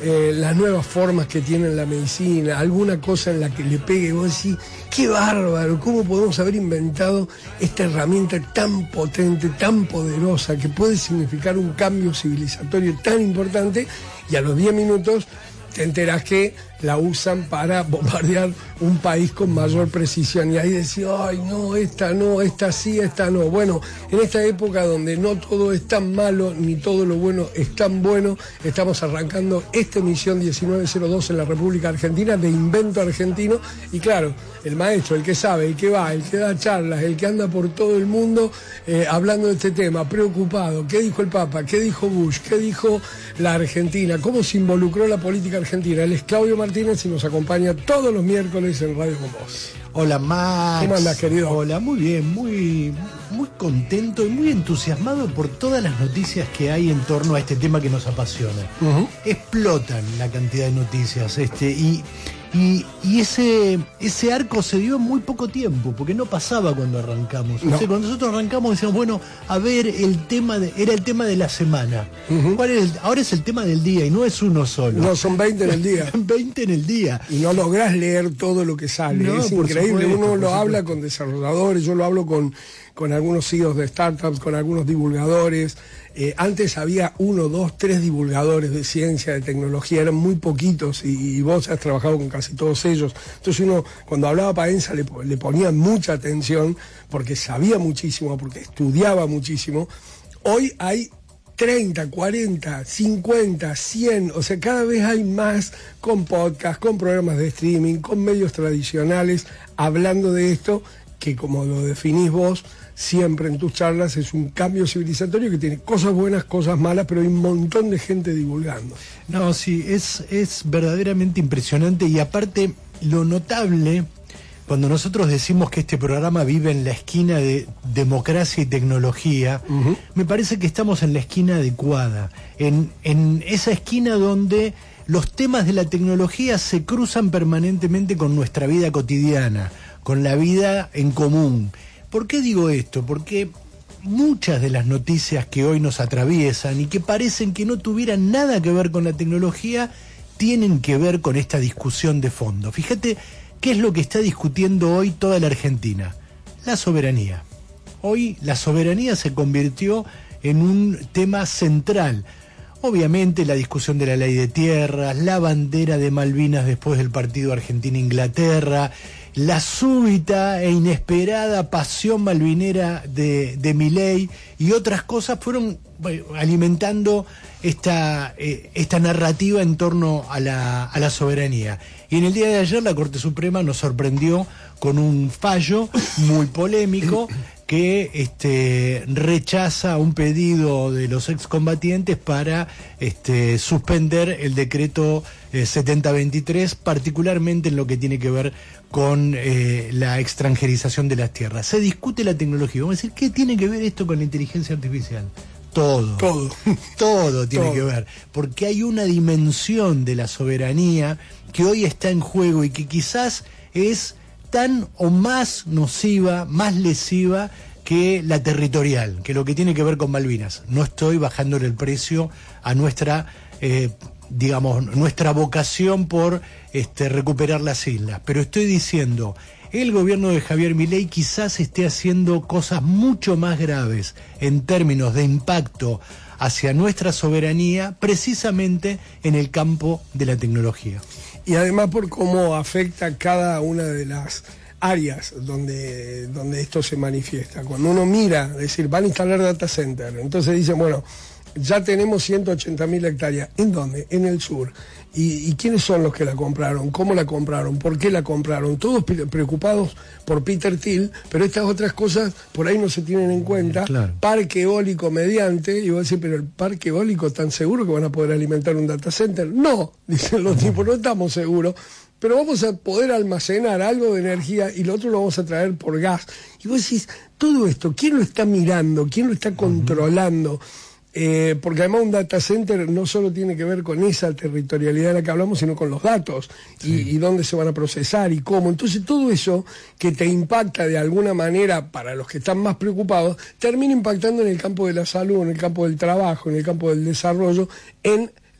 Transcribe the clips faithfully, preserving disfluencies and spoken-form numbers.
eh, las nuevas formas que tiene la medicina, alguna cosa en la que le pegue, y vos decís, qué bárbaro, cómo podemos haber inventado esta herramienta tan potente, tan poderosa, que puede significar un cambio civilizatorio tan importante, y a los diez minutos te enterás que la usan para bombardear un país con mayor precisión. Y ahí decís, ay, no, esta no, esta sí, esta no. Bueno, en esta época donde no todo es tan malo, ni todo lo bueno es tan bueno, estamos arrancando esta emisión diecinueve cero dos en la República Argentina de Invento Argentino. Y claro, el maestro, el que sabe, el que va, el que da charlas, el que anda por todo el mundo eh, hablando de este tema, preocupado. ¿Qué dijo el Papa? ¿Qué dijo Bush? ¿Qué dijo la Argentina? ¿Cómo se involucró la política argentina? Él es Claudio Martínez y nos acompaña todos los miércoles en Radio Con Vos. Hola, Max. ¿Cómo andas, querido? Hola, muy bien, muy, muy contento y muy entusiasmado por todas las noticias que hay en torno a este tema que nos apasiona. Uh-huh. Explotan la cantidad de noticias, este, y, y, y ese, ese arco se dio en muy poco tiempo, porque no pasaba cuando arrancamos. No. O sea, cuando nosotros arrancamos decíamos, bueno, a ver, el tema de, era el tema de la semana. Uh-huh. ¿Cuál era el, ahora es el tema del día y no es uno solo. No, son veinte en el día. veinte en el día. Y no lográs leer todo lo que sale. No, es increíble. Supuesto, uno lo habla con desarrolladores, yo lo hablo con, con algunos C E Os de startups, con algunos divulgadores. Eh, antes había uno, dos, tres divulgadores de ciencia, de tecnología, eran muy poquitos, y, y vos has trabajado con casi todos ellos. Entonces uno, cuando hablaba Paenza, le, le ponía mucha atención, porque sabía muchísimo, porque estudiaba muchísimo. Hoy hay treinta, cuarenta, cincuenta, cien, o sea, cada vez hay más con podcast, con programas de streaming, con medios tradicionales, hablando de esto, que como lo definís vos siempre en tus charlas, es un cambio civilizatorio que tiene cosas buenas, cosas malas, pero hay un montón de gente divulgando. No, sí, es, es verdaderamente impresionante, y aparte lo notable, cuando nosotros decimos que este programa vive en la esquina de democracia y tecnología, uh-huh. me parece que estamos en la esquina adecuada, en, en esa esquina donde los temas de la tecnología se cruzan permanentemente con nuestra vida cotidiana, con la vida en común. ¿Por qué digo esto? Porque muchas de las noticias que hoy nos atraviesan y que parecen que no tuvieran nada que ver con la tecnología, tienen que ver con esta discusión de fondo. Fíjate qué es lo que está discutiendo hoy toda la Argentina: la soberanía. Hoy la soberanía se convirtió en un tema central. Obviamente la discusión de la ley de tierras, la bandera de Malvinas después del partido Argentina-Inglaterra, la súbita e inesperada pasión malvinera de, de Milei y otras cosas fueron bueno, alimentando esta, eh, esta narrativa en torno a la, a la soberanía. Y en el día de ayer la Corte Suprema nos sorprendió con un fallo muy polémico que este, rechaza un pedido de los excombatientes para este, suspender el decreto eh, setenta veintitrés, particularmente en lo que tiene que ver con eh, la extranjerización de las tierras. Se discute la tecnología. Vamos a decir, ¿qué tiene que ver esto con la inteligencia artificial? Todo. Todo. Todo tiene Todo. que ver. Porque hay una dimensión de la soberanía que hoy está en juego y que quizás es tan o más nociva, más lesiva que la territorial, que lo que tiene que ver con Malvinas. No estoy bajándole el precio a nuestra, eh, digamos, nuestra vocación por este, recuperar las islas, pero estoy diciendo, el gobierno de Javier Milei quizás esté haciendo cosas mucho más graves en términos de impacto hacia nuestra soberanía, precisamente en el campo de la tecnología. Y además por cómo afecta cada una de las áreas donde, donde esto se manifiesta. Cuando uno mira, es decir, van a instalar data center, entonces dicen, bueno, ya tenemos ciento ochenta mil hectáreas. ¿En dónde? En el sur. ¿Y, ¿Y quiénes son los que la compraron? ¿Cómo la compraron? ¿Por qué la compraron? Todos preocupados por Peter Thiel, pero estas otras cosas por ahí no se tienen en cuenta. Claro. Parque eólico mediante, y vos decís, pero el parque eólico, ¿están seguros que van a poder alimentar un data center? No, dicen los tipos, no estamos seguros, pero vamos a poder almacenar algo de energía y lo otro lo vamos a traer por gas. Y vos decís, todo esto, ¿quién lo está mirando? ¿Quién lo está controlando? Eh, porque además un data center no solo tiene que ver con esa territorialidad de la que hablamos, sino con los datos, sí. y, y dónde se van a procesar y cómo. Entonces todo eso que te impacta de alguna manera para los que están más preocupados, termina impactando en el campo de la salud, en el campo del trabajo, en el campo del desarrollo, en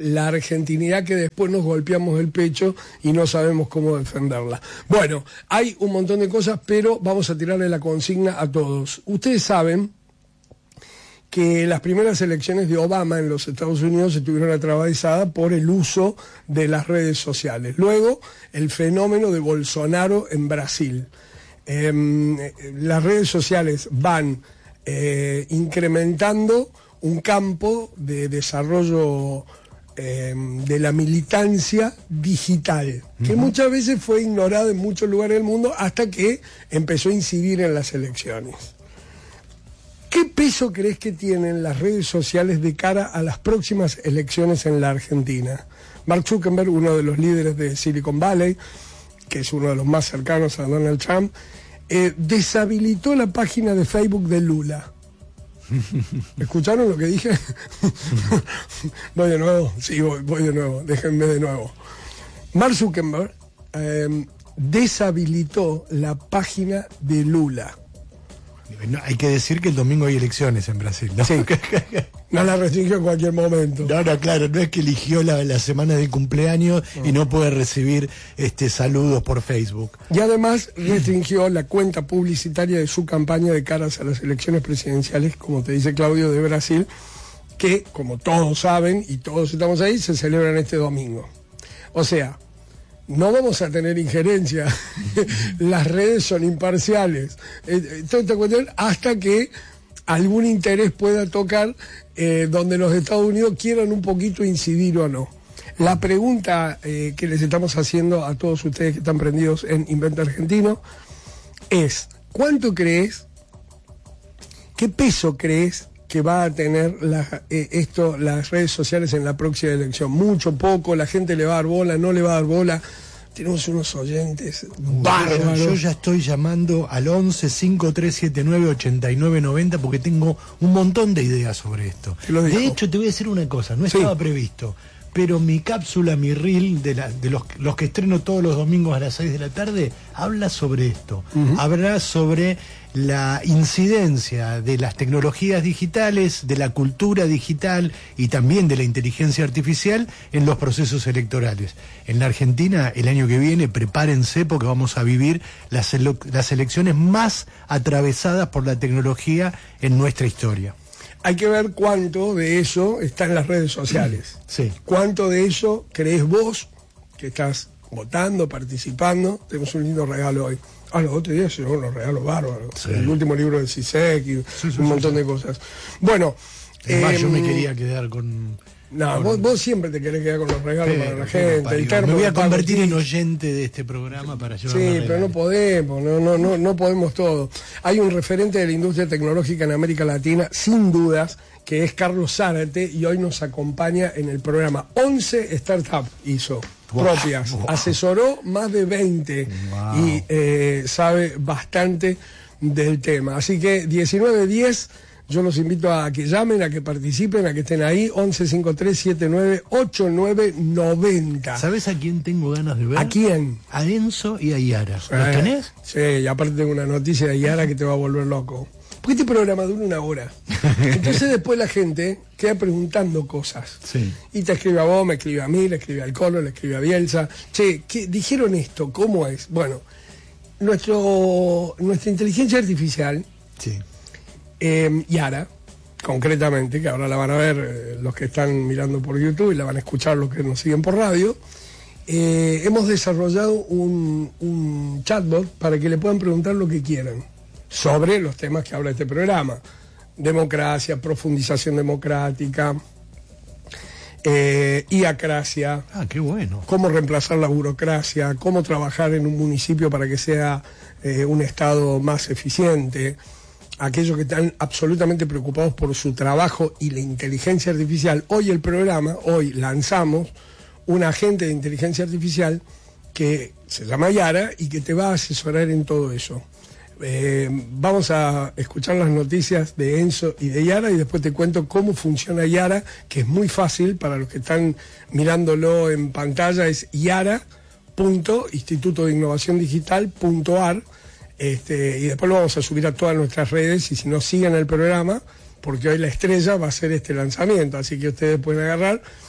la argentinidad que después nos golpeamos el pecho y no sabemos cómo defenderla. Bueno, hay un montón de cosas, pero vamos a tirarle la consigna a todos. Ustedes saben que las primeras elecciones de Obama en los Estados Unidos estuvieron atravesadas por el uso de las redes sociales. Luego, el fenómeno de Bolsonaro en Brasil. Eh, las redes sociales van eh, incrementando un campo de desarrollo eh, de la militancia digital, que uh-huh. muchas veces fue ignorada en muchos lugares del mundo hasta que empezó a incidir en las elecciones. ¿Qué peso crees que tienen las redes sociales de cara a las próximas elecciones en la Argentina? Mark Zuckerberg, uno de los líderes de Silicon Valley, que es uno de los más cercanos a Donald Trump, eh, deshabilitó la página de Facebook de Lula. ¿Escucharon lo que dije? ¿Voy de nuevo? Sí, voy, voy de nuevo, déjenme de nuevo. Mark Zuckerberg eh, deshabilitó la página de Lula. No, hay que decir que el domingo hay elecciones en Brasil, ¿no? Sí. No la restringió en cualquier momento. No, no, claro, no es que eligió la, la semana de cumpleaños no. y no puede recibir este saludos por Facebook. Y además restringió la cuenta publicitaria de su campaña de caras a las elecciones presidenciales, como te dice Claudio, de Brasil, que, como todos saben, y todos estamos ahí, se celebran este domingo. O sea, no vamos a tener injerencia, las redes son imparciales, eh, toda esta cuestión hasta que algún interés pueda tocar eh, donde los Estados Unidos quieran un poquito incidir o no. La pregunta eh, que les estamos haciendo a todos ustedes que están prendidos en Inventa Argentino es, ¿cuánto crees, qué peso crees que va a tener la, eh, esto, las redes sociales en la próxima elección? Mucho, poco, la gente le va a dar bola, no le va a dar bola. Tenemos unos oyentes bárbaros. Yo ya estoy llamando al once cinco tres siete nueve ochenta y nueve noventa porque tengo un montón de ideas sobre esto. De hecho, te voy a decir una cosa, no estaba sí. previsto, pero mi cápsula, mi reel, de, la, de los, los que estreno todos los domingos a las seis de la tarde, habla sobre esto. Uh-huh. Habla sobre la incidencia de las tecnologías digitales, de la cultura digital y también de la inteligencia artificial en los procesos electorales. En la Argentina, el año que viene, prepárense porque vamos a vivir las, ele- las elecciones más atravesadas por la tecnología en nuestra historia. Hay que ver cuánto de eso está en las redes sociales. Sí. ¿Cuánto de eso crees vos que estás votando, participando? Tenemos un lindo regalo hoy. Ah, los otros días se llevó unos regalos bárbaros. Sí. El último libro de Zizek y sí, sí, un montón sí, sí. de cosas. Bueno. Además, eh, yo me quería quedar con... No, con... Vos, vos siempre te querés quedar con los regalos pero, para la gente. El termo, me voy a convertir en oyente de este programa para llevar. Sí, pero no podemos, no, no, no, no podemos todo. Hay un referente de la industria tecnológica en América Latina, sin dudas, que es Carlos Zárate, y hoy nos acompaña en el programa. once startups hizo. Wow, propias, wow. Asesoró más de veinte wow. y eh, sabe bastante del tema. Así que diecinueve diez, yo los invito a que llamen, a que participen, a que estén ahí, once cincuenta y tres setenta y nueve ochenta y nueve noventa. ¿Sabes a quién tengo ganas de ver? ¿A quién? A Enzo y a Yara. ¿Los eh, tenés? Sí, y aparte tengo una noticia de Yara que te va a volver loco. Porque este programa dura una hora. Entonces después la gente queda preguntando cosas. Sí. Y te escribe a vos, me escribe a mí, le escribe al Colo, le escribe a Bielsa. Che, ¿qué dijeron esto? ¿Cómo es? Bueno, nuestro, nuestra inteligencia artificial, sí. eh, Yara, concretamente, que ahora la van a ver eh, los que están mirando por YouTube y la van a escuchar los que nos siguen por radio, eh, hemos desarrollado un, un chatbot para que le puedan preguntar lo que quieran sobre los temas que habla este programa. Democracia, profundización democrática, eh, iacracia. Ah, qué bueno. Cómo reemplazar la burocracia, cómo trabajar en un municipio para que sea eh, un Estado más eficiente. Aquellos que están absolutamente preocupados por su trabajo y la inteligencia artificial. Hoy el programa, hoy lanzamos un agente de inteligencia artificial que se llama Yara y que te va a asesorar en todo eso. Eh, vamos a escuchar las noticias de Enzo y de Yara y después te cuento cómo funciona Yara, que es muy fácil para los que están mirándolo en pantalla, es yara punto instituto de innovación digital punto a r, este, y después lo vamos a subir a todas nuestras redes y si no siguen el programa, porque hoy la estrella va a ser este lanzamiento, así que ustedes pueden agarrar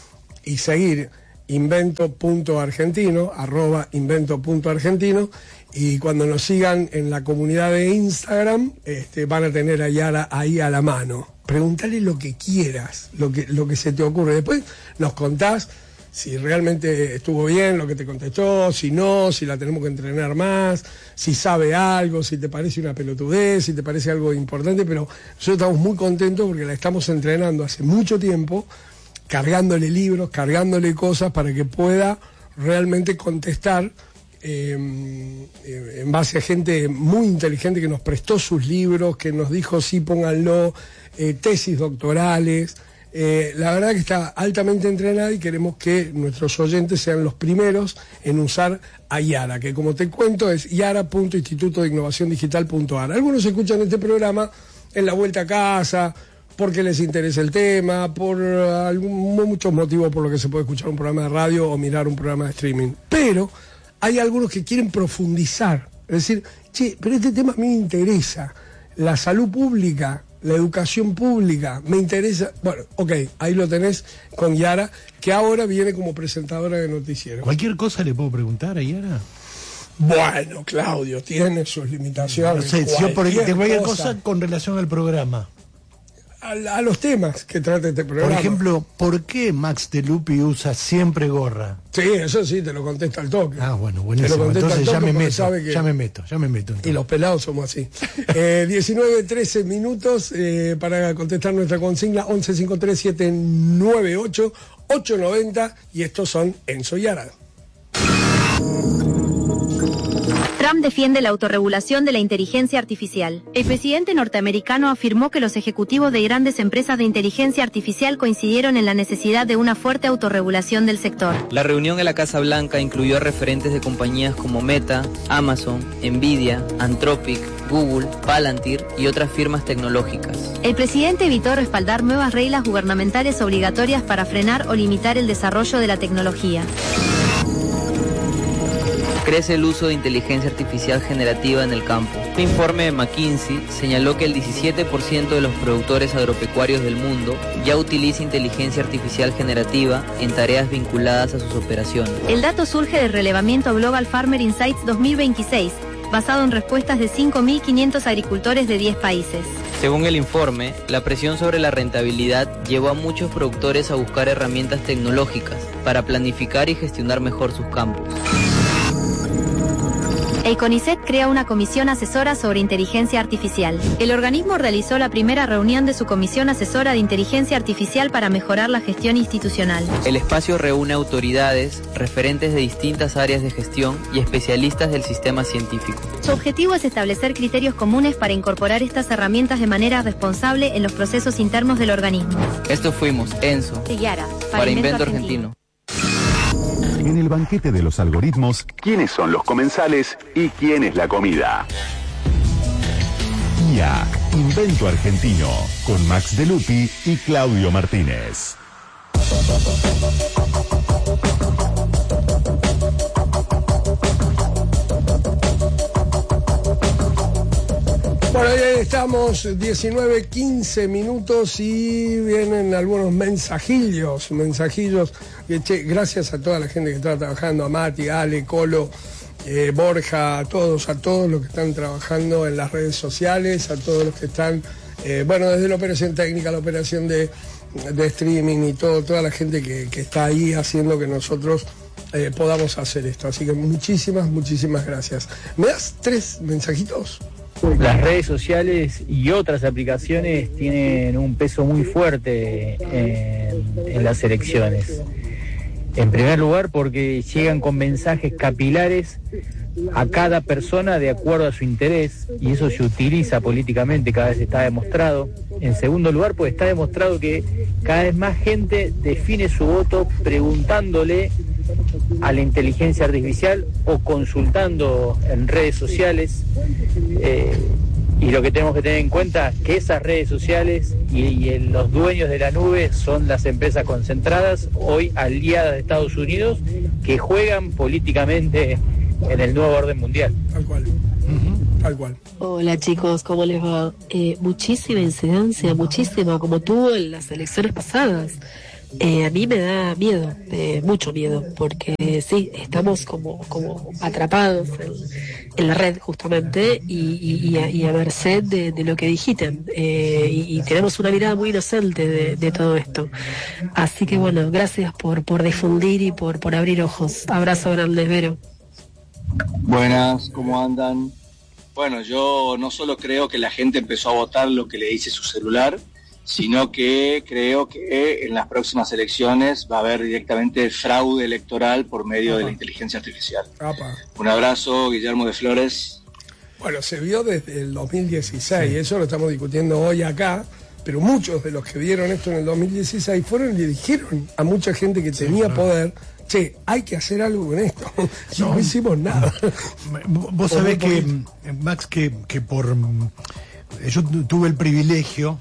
y seguir invento punto argentino, arroba invento punto argentino, y cuando nos sigan en la comunidad de Instagram, este, van a tener a Yara ahí a la mano. Preguntale lo que quieras, lo que, lo que se te ocurre. Después nos contás si realmente estuvo bien lo que te contestó, si no, si la tenemos que entrenar más, si sabe algo, si te parece una pelotudez, si te parece algo importante, pero nosotros estamos muy contentos porque la estamos entrenando hace mucho tiempo, cargándole libros, cargándole cosas para que pueda realmente contestar eh, en base a gente muy inteligente que nos prestó sus libros, que nos dijo sí, pónganlo, eh, tesis doctorales. Eh, la verdad que está altamente entrenada y queremos que nuestros oyentes sean los primeros en usar a Yara, que como te cuento es yara punto instituto de innovación digital punto a r. Algunos escuchan este programa en la vuelta a casa, porque les interesa el tema, por algún, muchos motivos por los que se puede escuchar un programa de radio o mirar un programa de streaming. Pero hay algunos que quieren profundizar, es decir, che, pero este tema a mí me interesa, la salud pública, la educación pública, me interesa. Bueno, ok, ahí lo tenés con Yara, que ahora viene como presentadora de noticiero. ¿Cualquier cosa le puedo preguntar a Yara? Bueno, Claudio, tiene sus limitaciones. No sé, si yo por cualquier ejemplo, cualquier cosa, cosa con relación al programa. A, a los temas que trata este programa. Por ejemplo, ¿por qué Max de Lupi usa siempre gorra? Sí, eso sí, te lo contesta al toque. Ah, bueno, buenísimo. Entonces ya me meto, que... ya me meto, ya me meto. Entonces. Y los pelados somos así. eh, diecinueve, trece minutos eh, para contestar nuestra consigna, once cincuenta y tres, setecientos noventa y ocho, ochocientos noventa, y estos son Enzo y Yara. Trump defiende la autorregulación de la inteligencia artificial. El presidente norteamericano afirmó que los ejecutivos de grandes empresas de inteligencia artificial coincidieron en la necesidad de una fuerte autorregulación del sector. La reunión en la Casa Blanca incluyó a referentes de compañías como Meta, Amazon, Nvidia, Anthropic, Google, Palantir y otras firmas tecnológicas. El presidente evitó respaldar nuevas reglas gubernamentales obligatorias para frenar o limitar el desarrollo de la tecnología. Crece el uso de inteligencia artificial generativa en el campo. Un informe de McKinsey señaló que el diecisiete por ciento de los productores agropecuarios del mundo ya utiliza inteligencia artificial generativa en tareas vinculadas a sus operaciones. El dato surge del relevamiento Global Farmer Insights dos mil veintiséis, basado en respuestas de cinco mil quinientos agricultores de diez países. Según el informe, la presión sobre la rentabilidad llevó a muchos productores a buscar herramientas tecnológicas para planificar y gestionar mejor sus campos. El CONICET crea una comisión asesora sobre inteligencia artificial. El organismo realizó la primera reunión de su comisión asesora de inteligencia artificial para mejorar la gestión institucional. El espacio reúne autoridades, referentes de distintas áreas de gestión y especialistas del sistema científico. Su objetivo es establecer criterios comunes para incorporar estas herramientas de manera responsable en los procesos internos del organismo. Esto fuimos Enzo y Yara, para, para Invento Argentino. Argentino. En el banquete de los algoritmos, ¿quiénes son los comensales y quién es la comida? I A, Invento Argentino, con Max de Lupi y Claudio Martínez. Bueno, ahí estamos, diecinueve, quince minutos y vienen algunos mensajillos, mensajillos. Che, gracias a toda la gente que está trabajando, a Mati, Ale, Colo, eh, Borja, a todos, a todos los que están trabajando en las redes sociales, a todos los que están, eh, bueno, desde la operación técnica, la operación de, de streaming y todo, toda la gente que, que está ahí haciendo que nosotros eh, podamos hacer esto. Así que muchísimas, muchísimas gracias. ¿Me das tres mensajitos? Las redes sociales y otras aplicaciones tienen un peso muy fuerte en, en las elecciones. En primer lugar, porque llegan con mensajes capilares a cada persona de acuerdo a su interés, y eso se utiliza políticamente, cada vez está demostrado. En segundo lugar, pues está demostrado que cada vez más gente define su voto preguntándole a la inteligencia artificial o consultando en redes sociales, eh, y lo que tenemos que tener en cuenta es que esas redes sociales y, y el, los dueños de la nube son las empresas concentradas, hoy aliadas de Estados Unidos, que juegan políticamente en el nuevo orden mundial. Tal cual. Uh-huh. Tal cual. Hola chicos, ¿cómo les va? Eh, muchísima incidencia, muchísima, como tuvo en las elecciones pasadas. Eh, a mí me da miedo, eh, mucho miedo, porque eh, sí, estamos como, como atrapados en, en la red justamente y, y, y, a, y a merced de, de lo que digiten, eh, y, y tenemos una mirada muy inocente de, de todo esto. Así que bueno, gracias por, por difundir y por, por abrir ojos. Abrazo grande, Vero. Buenas, ¿cómo andan? Bueno, yo no solo creo que la gente empezó a votar lo que le dice su celular, sino que creo que en las próximas elecciones va a haber directamente fraude electoral por medio Apa. de la inteligencia artificial. Apa. Un abrazo, Guillermo de Flores. Bueno, se vio desde el dos mil dieciséis, sí. Eso lo estamos discutiendo hoy acá, pero muchos de los que vieron esto en el dos mil dieciséis fueron y le dijeron a mucha gente que tenía sí, poder, che, hay que hacer algo con esto. No, no hicimos nada. Vos sabés que, Max, que, que por... Yo tuve el privilegio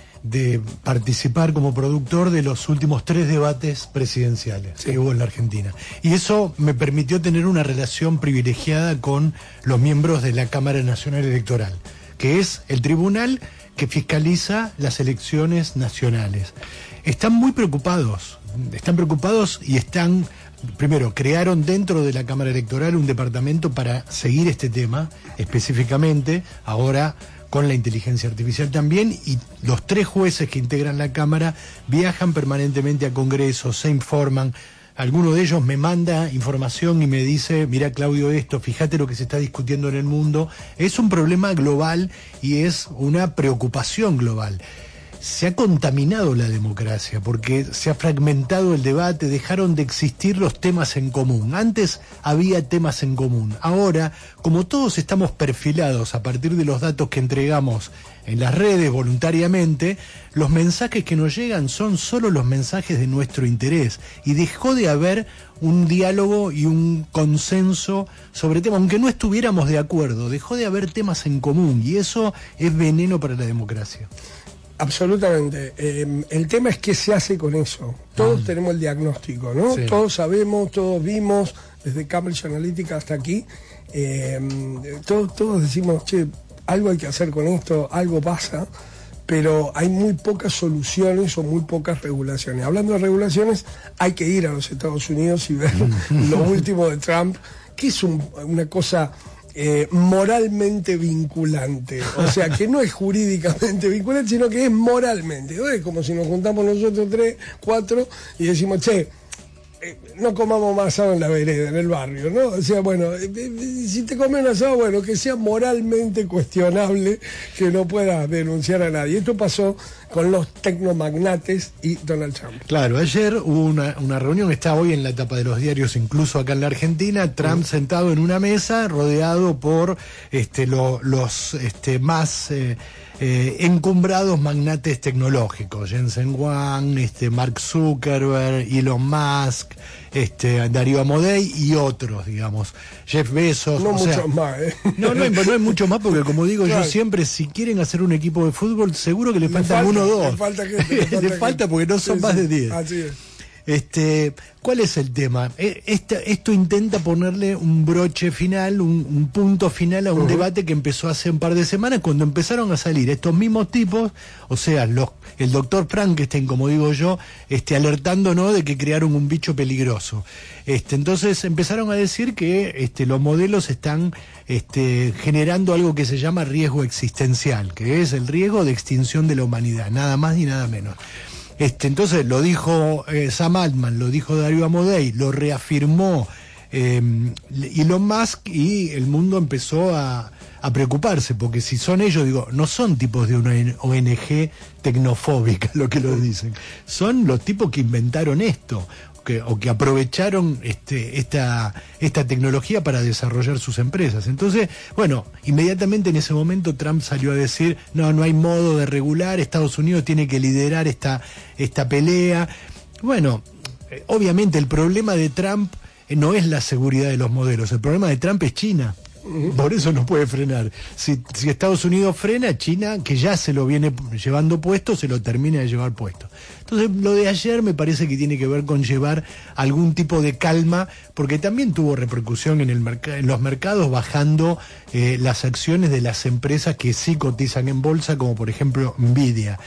de participar como productor de los últimos tres debates presidenciales sí. que hubo en la Argentina. Y eso me permitió tener una relación privilegiada con los miembros de la Cámara Nacional Electoral, que es el tribunal que fiscaliza las elecciones nacionales. Están muy preocupados, están preocupados y están, primero, crearon dentro de la Cámara Electoral un departamento para seguir este tema específicamente, ahora con la inteligencia artificial también, y los tres jueces que integran la Cámara viajan permanentemente a congresos, se informan. Alguno de ellos me manda información y me dice, mira Claudio esto, fíjate lo que se está discutiendo en el mundo. Es un problema global y es una preocupación global. Se ha contaminado la democracia porque se ha fragmentado el debate, dejaron de existir los temas en común. Antes había temas en común. Ahora, como todos estamos perfilados a partir de los datos que entregamos en las redes voluntariamente, los mensajes que nos llegan son solo los mensajes de nuestro interés y dejó de haber un diálogo y un consenso sobre temas, aunque no estuviéramos de acuerdo, dejó de haber temas en común y eso es veneno para la democracia. Absolutamente. Eh, el tema es qué se hace con eso. Todos ah. tenemos el diagnóstico, ¿no? Sí. Todos sabemos, todos vimos, desde Cambridge Analytica hasta aquí, eh, todos, todos decimos, che, algo hay que hacer con esto, algo pasa, pero hay muy pocas soluciones o muy pocas regulaciones. Hablando de regulaciones, hay que ir a los Estados Unidos y ver lo último de Trump, que es un, una cosa... Eh, moralmente vinculante, o sea que no es jurídicamente vinculante, sino que es moralmente. ¿No? Es como si nos juntamos nosotros tres, cuatro y decimos, che, eh, no comamos más asado en la vereda, en el barrio, ¿no? O sea, bueno, eh, eh, si te comes un asado, bueno, que sea moralmente cuestionable, que no puedas denunciar a nadie. Esto pasó con los tecnomagnates y Donald Trump. Claro, ayer hubo una, una reunión, está hoy en la tapa de los diarios, incluso acá en la Argentina, Trump uh-huh. sentado en una mesa, rodeado por este, lo, los este, más... Eh, Eh, encumbrados magnates tecnológicos, Jensen Huang, este, Mark Zuckerberg, Elon Musk, este, Darío Amodei y otros, digamos, Jeff Bezos. No o muchos sea, más, ¿eh? No, no, no hay mucho más porque, como digo claro. yo siempre, si quieren hacer un equipo de fútbol, seguro que le, le faltan falta, uno o dos. Le falta, que, le falta, le falta porque no son sí, más sí. de diez. Así es. Este, ¿cuál es el tema? Esta, esto intenta ponerle un broche final, un, un punto final a un uh-huh. debate que empezó hace un par de semanas cuando empezaron a salir estos mismos tipos, o sea, los, el doctor Frankenstein, como digo yo, este, alertándonos de que crearon un bicho peligroso. Este, entonces empezaron a decir que este, los modelos están este, generando algo que se llama riesgo existencial, que es el riesgo de extinción de la humanidad, nada más ni nada menos. Este, entonces lo dijo eh, Sam Altman, lo dijo Darío Amodei, lo reafirmó eh, Elon Musk y el mundo empezó a, a preocuparse, porque si son ellos, digo, no son tipos de una O N G tecnofóbica lo que lo dicen, son los tipos que inventaron esto. Que, o que aprovecharon este, esta, esta tecnología para desarrollar sus empresas. Entonces, bueno, inmediatamente en ese momento Trump salió a decir, no, no hay modo de regular, Estados Unidos tiene que liderar esta, esta pelea. Bueno, eh, obviamente el problema de Trump eh, no es la seguridad de los modelos, el problema de Trump es China. Por eso no puede frenar. Si, si Estados Unidos frena, China, que ya se lo viene llevando puesto, se lo termina de llevar puesto. Entonces, lo de ayer me parece que tiene que ver con llevar algún tipo de calma, porque también tuvo repercusión en, el merc- en los mercados, bajando eh, las acciones de las empresas que sí cotizan en bolsa, como por ejemplo Nvidia.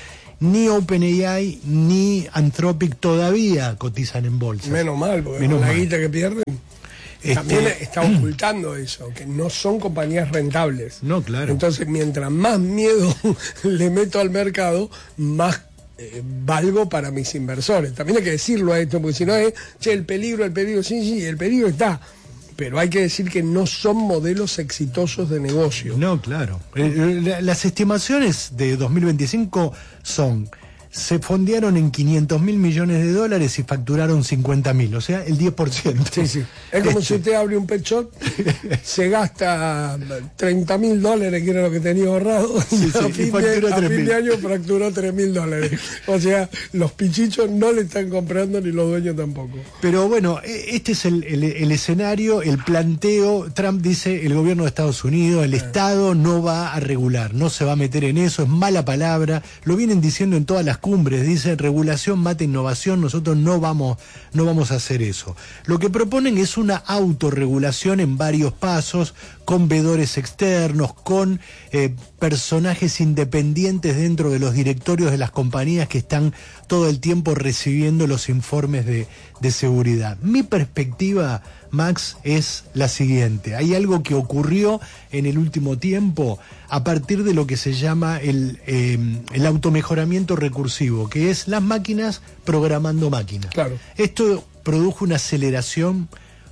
ni OpenAI ni Anthropic todavía cotizan en bolsa. Menos mal, porque Menos con la mal. guita que pierden. Este, También está ocultando eso, que no son compañías rentables. No, claro. Entonces, mientras más miedo le meto al mercado, más eh, valgo para mis inversores. También hay que decirlo a esto, porque si no es, che, el peligro, el peligro, sí, sí, el peligro está. Pero hay que decir que no son modelos exitosos de negocio. No, claro. Eh, Las estimaciones de dos mil veinticinco son... Se fondearon en quinientos mil millones de dólares y facturaron cincuenta mil, o sea, el diez por ciento. Sí, sí. Es como si usted abre un pet shop, se gasta treinta mil dólares, que era lo que tenía ahorrado, Sí, y sí, a, y fin, facturó de, a tres fin mil. de año facturó tres mil dólares. O sea, los pichichos no le están comprando ni los dueños tampoco. Pero bueno, e- este es el, el- el escenario, el planteo. Trump dice, el gobierno de Estados Unidos, el Estado no va a regular, no se va a meter en eso, es mala palabra. Lo vienen diciendo en todas las cumbres, dicen regulación mata innovación, nosotros no vamos, no vamos a hacer eso. Lo que proponen es una autorregulación en varios pasos, con vedores externos, con eh, personajes independientes dentro de los directorios de las compañías que están todo el tiempo recibiendo los informes de, de seguridad. Mi perspectiva, Max, es la siguiente. Hay algo que ocurrió en el último tiempo a partir de lo que se llama el, eh, el automejoramiento recursivo, que es las máquinas programando máquinas. Claro. Esto produjo una aceleración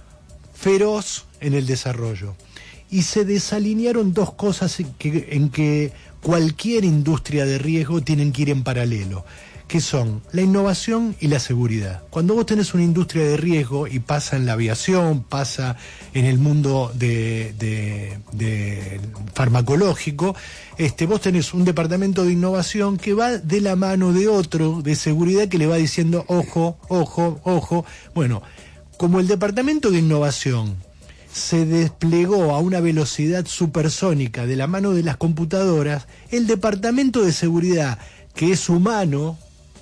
feroz en el desarrollo. Y se desalinearon dos cosas en que, en que cualquier industria de riesgo tienen que ir en paralelo, que son la innovación y la seguridad. Cuando vos tenés una industria de riesgo, y pasa en la aviación, pasa en el mundo de, de, de farmacológico, este, vos tenés un departamento de innovación que va de la mano de otro de seguridad que le va diciendo ojo, ojo, ojo. Bueno, como el departamento de innovación se desplegó a una velocidad supersónica de la mano de las computadoras, el departamento de seguridad, que es humano,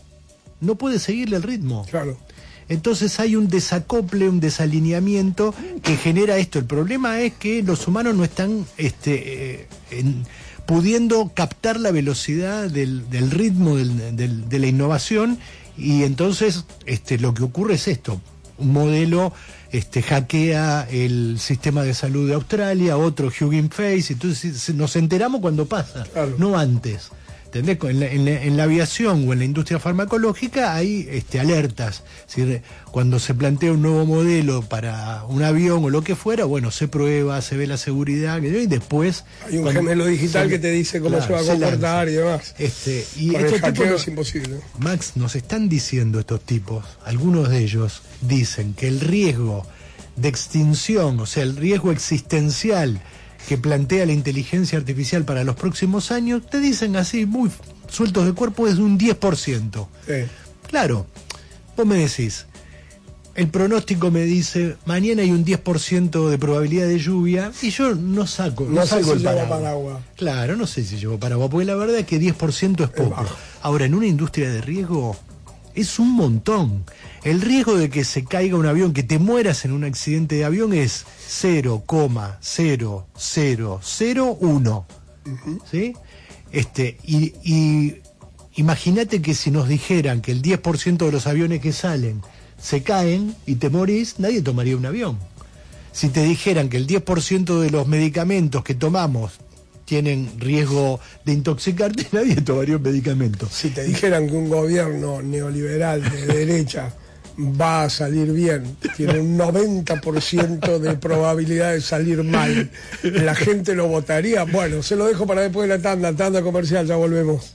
no puede seguirle el ritmo. Claro. Entonces hay un desacople, un desalineamiento que genera esto. El problema es que los humanos no están este, eh, en, pudiendo captar la velocidad del, del ritmo del, del, de la innovación, y entonces este, lo que ocurre es esto. Un modelo este, hackea el sistema de salud de Australia, otro Hugging Face, entonces nos enteramos cuando pasa, Claro. no antes. ¿Entendés? En la, en, la, en la aviación o en la industria farmacológica hay este, alertas. Es decir, cuando se plantea un nuevo modelo para un avión o lo que fuera, bueno, se prueba, se ve la seguridad, y después... Hay un cuando, gemelo digital se, que te dice cómo claro, se va a se comportar lanza. y demás. Este, y Con el estos hackeo tipos, es imposible. Max, nos están diciendo estos tipos, algunos de ellos dicen que el riesgo de extinción, o sea, el riesgo existencial que plantea la inteligencia artificial para los próximos años, te dicen así, muy sueltos de cuerpo, es de un diez por ciento. Sí. Claro, vos me decís, el pronóstico me dice, mañana hay un diez por ciento de probabilidad de lluvia, y yo no saco, no, No sé saco si el lleva paraguas. paraguas. Claro, no sé si llevo paraguas, porque la verdad es que diez por ciento es poco. bajo. Ahora, en una industria de riesgo, es un montón. El riesgo de que se caiga un avión, que te mueras en un accidente de avión, es cero coma cero cero cero uno. ¿Sí? Este, y, y imagínate que si nos dijeran que el diez por ciento de los aviones que salen se caen y te morís, nadie tomaría un avión. Si te dijeran que el diez por ciento de los medicamentos que tomamos tienen riesgo de intoxicarte, nadie tomaría un medicamento. Si te dijeran que un gobierno neoliberal de derecha va a salir bien, tiene un noventa por ciento de probabilidad de salir mal, la gente lo votaría. Bueno, se lo dejo para después de la tanda, tanda comercial, ya volvemos.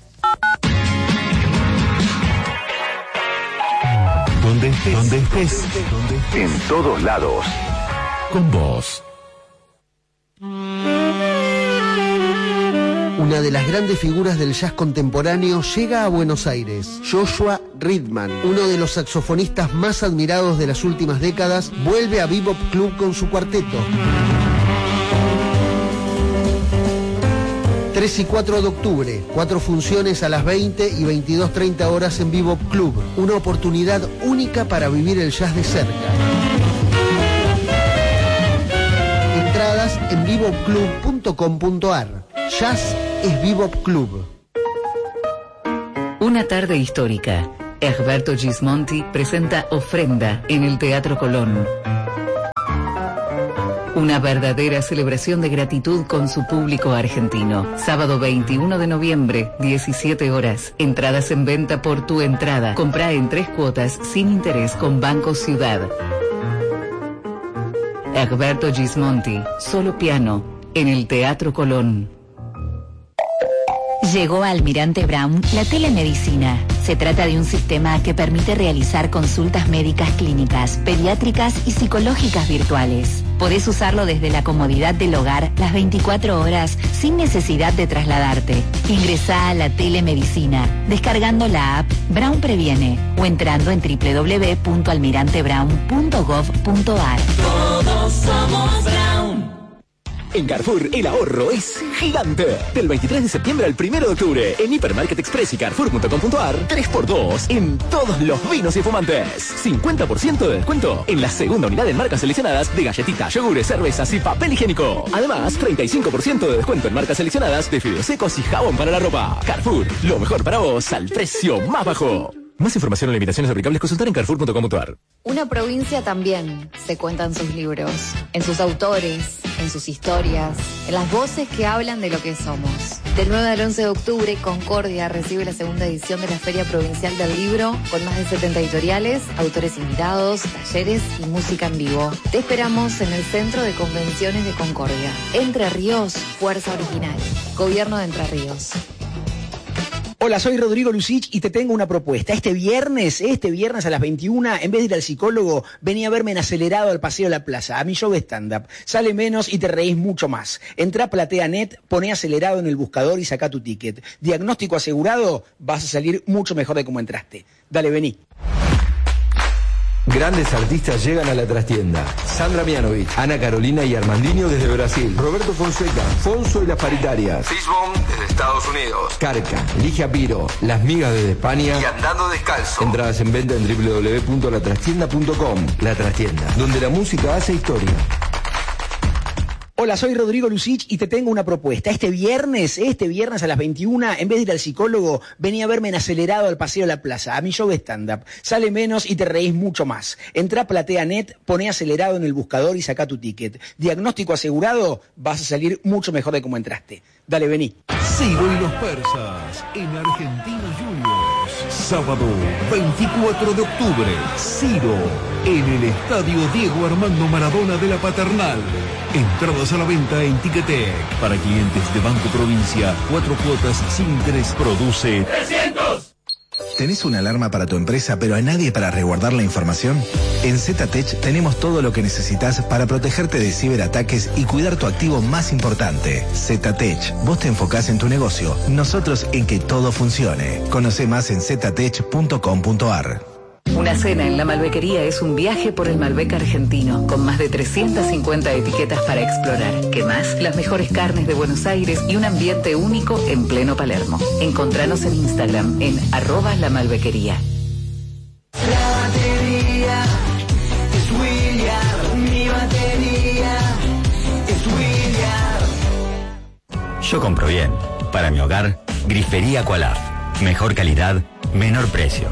Donde estés, donde estés, donde estés, en todos lados. Con vos. Una de las grandes figuras del jazz contemporáneo llega a Buenos Aires. Joshua Ridman, uno de los saxofonistas más admirados de las últimas décadas, vuelve a Bebop Club con su cuarteto. tres y cuatro de octubre, cuatro funciones a las veinte y veintidós treinta horas en Bebop Club. Una oportunidad única para vivir el jazz de cerca. Entradas en bebop club punto com punto ar. Jazz es Bebop Club. Un Una tarde histórica. Egberto Gismonti presenta Ofrenda en el Teatro Colón. Una verdadera celebración de gratitud con su público argentino. Sábado veintiuno de noviembre, diecisiete horas. Entradas en venta por Tu Entrada. Comprá en tres cuotas sin interés con Banco Ciudad. Egberto Gismonti, solo piano, en el Teatro Colón. Llegó a Almirante Brown la telemedicina. Se trata de un sistema que permite realizar consultas médicas clínicas, pediátricas y psicológicas virtuales. Podés usarlo desde la comodidad del hogar las veinticuatro horas sin necesidad de trasladarte. Ingresá a la telemedicina descargando la app Brown Previene o entrando en doble u doble u doble u punto almirante brown punto gov punto a r. Todos somos Brown. En Carrefour, el ahorro es gigante. Del veintitrés de septiembre al primero de octubre, en Hipermarket Express y Carrefour punto com punto a r, tres por dos en todos los vinos y fumantes. cincuenta por ciento de descuento en la segunda unidad en marcas seleccionadas de galletitas, yogures, cervezas y papel higiénico. Además, treinta y cinco por ciento de descuento en marcas seleccionadas de fideos secos y jabón para la ropa. Carrefour, lo mejor para vos al precio más bajo. Más información o limitaciones aplicables consultar en carrefour punto com punto a r. Una provincia también se cuenta en sus libros, en sus autores, en sus historias, en las voces que hablan de lo que somos. Del nueve al once de octubre, Concordia recibe la segunda edición de la Feria Provincial del Libro, con más de setenta editoriales, autores invitados, talleres y música en vivo. Te esperamos en el Centro de Convenciones de Concordia. Entre Ríos, Fuerza Original. Gobierno de Entre Ríos. Hola, soy Rodrigo Lucich y te tengo una propuesta. Este viernes, este viernes a las veintiuna, en vez de ir al psicólogo, vení a verme en Acelerado al Paseo de la Plaza, a mi show de stand-up. Sale menos y te reís mucho más. Entrá a PlateaNet, poné Acelerado en el buscador y sacá tu ticket. Diagnóstico asegurado, vas a salir mucho mejor de como entraste. Dale, vení. Grandes artistas llegan a la trastienda. Sandra Mianovich, Ana Carolina y Armandinho desde Brasil. Roberto Fonseca, Fonso y las Paritarias. Fishbone desde Estados Unidos. Carca, Ligia Piro, Las Migas desde España. Y Andando Descalzo. Entradas en venta en doble u doble u doble u punto la trastienda punto com. La Trastienda, donde la música hace historia. Hola, soy Rodrigo Lucich y te tengo una propuesta. Este viernes, este viernes a las veintiuna, en vez de ir al psicólogo, vení a verme en Acelerado al Paseo de la Plaza, a mi show de stand-up. Sale menos y te reís mucho más. Entrá a PlateaNet, poné Acelerado en el buscador y sacá tu ticket. Diagnóstico asegurado, vas a salir mucho mejor de como entraste. Dale, vení. Ciro y los persas en Argentinos Juniors. Sábado veinticuatro de octubre. Ciro en el Estadio Diego Armando Maradona de la Paternal. Entradas a la venta en Ticketek. Para clientes de Banco Provincia, cuatro cuotas sin interés. Produce trescientos. ¿Tenés una alarma para tu empresa pero a nadie para resguardar la información? En ZTech tenemos todo lo que necesitas para protegerte de ciberataques y cuidar tu activo más importante. ZTech, vos te enfocás en tu negocio, nosotros en que todo funcione. Conoce más en ztech punto com punto a r. Una cena en la Malbequería es un viaje por el Malbec argentino, con más de trescientas cincuenta etiquetas para explorar. ¿Qué más? Las mejores carnes de Buenos Aires y un ambiente único en pleno Palermo. Encontranos en Instagram en arroba la Malbequería. La batería es William, mi batería es William. Yo compro bien. Para mi hogar, Grifería Aqualaf. Mejor calidad, menor precio.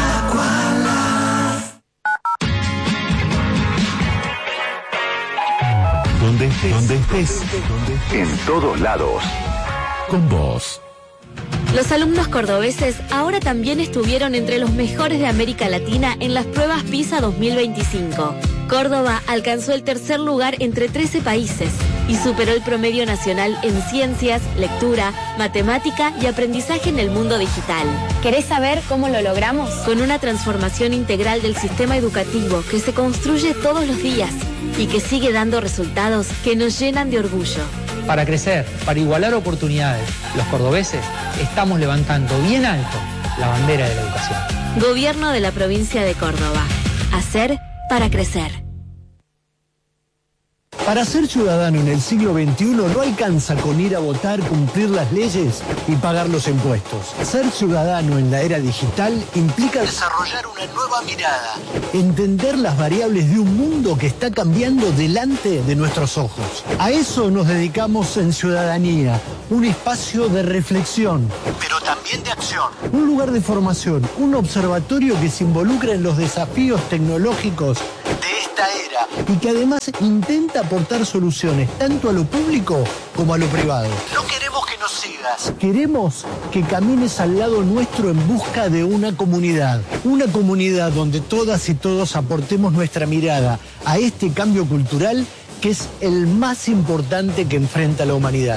Donde estés, donde estés, en todos lados. Con vos. Los alumnos cordobeses ahora también estuvieron entre los mejores de América Latina en las pruebas PISA dos mil veinticinco. Córdoba alcanzó el tercer lugar entre trece países y superó el promedio nacional en ciencias, lectura, matemática y aprendizaje en el mundo digital. ¿Querés saber cómo lo logramos? Con una transformación integral del sistema educativo que se construye todos los días y que sigue dando resultados que nos llenan de orgullo. Para crecer, para igualar oportunidades, los cordobeses estamos levantando bien alto la bandera de la educación. Gobierno de la provincia de Córdoba. Hacer para crecer. Para ser ciudadano en el siglo veintiuno no alcanza con ir a votar, cumplir las leyes y pagar los impuestos. Ser ciudadano en la era digital implica desarrollar una nueva mirada, entender las variables de un mundo que está cambiando delante de nuestros ojos. A eso nos dedicamos en Ciudadanía, un espacio de reflexión, pero también de acción. Un lugar de formación, un observatorio que se involucra en los desafíos tecnológicos de esta era y que además intenta aportar soluciones tanto a lo público como a lo privado. No queremos que nos sigas. Queremos que camines al lado nuestro en busca de una comunidad. Una comunidad donde todas y todos aportemos nuestra mirada a este cambio cultural que es el más importante que enfrenta la humanidad.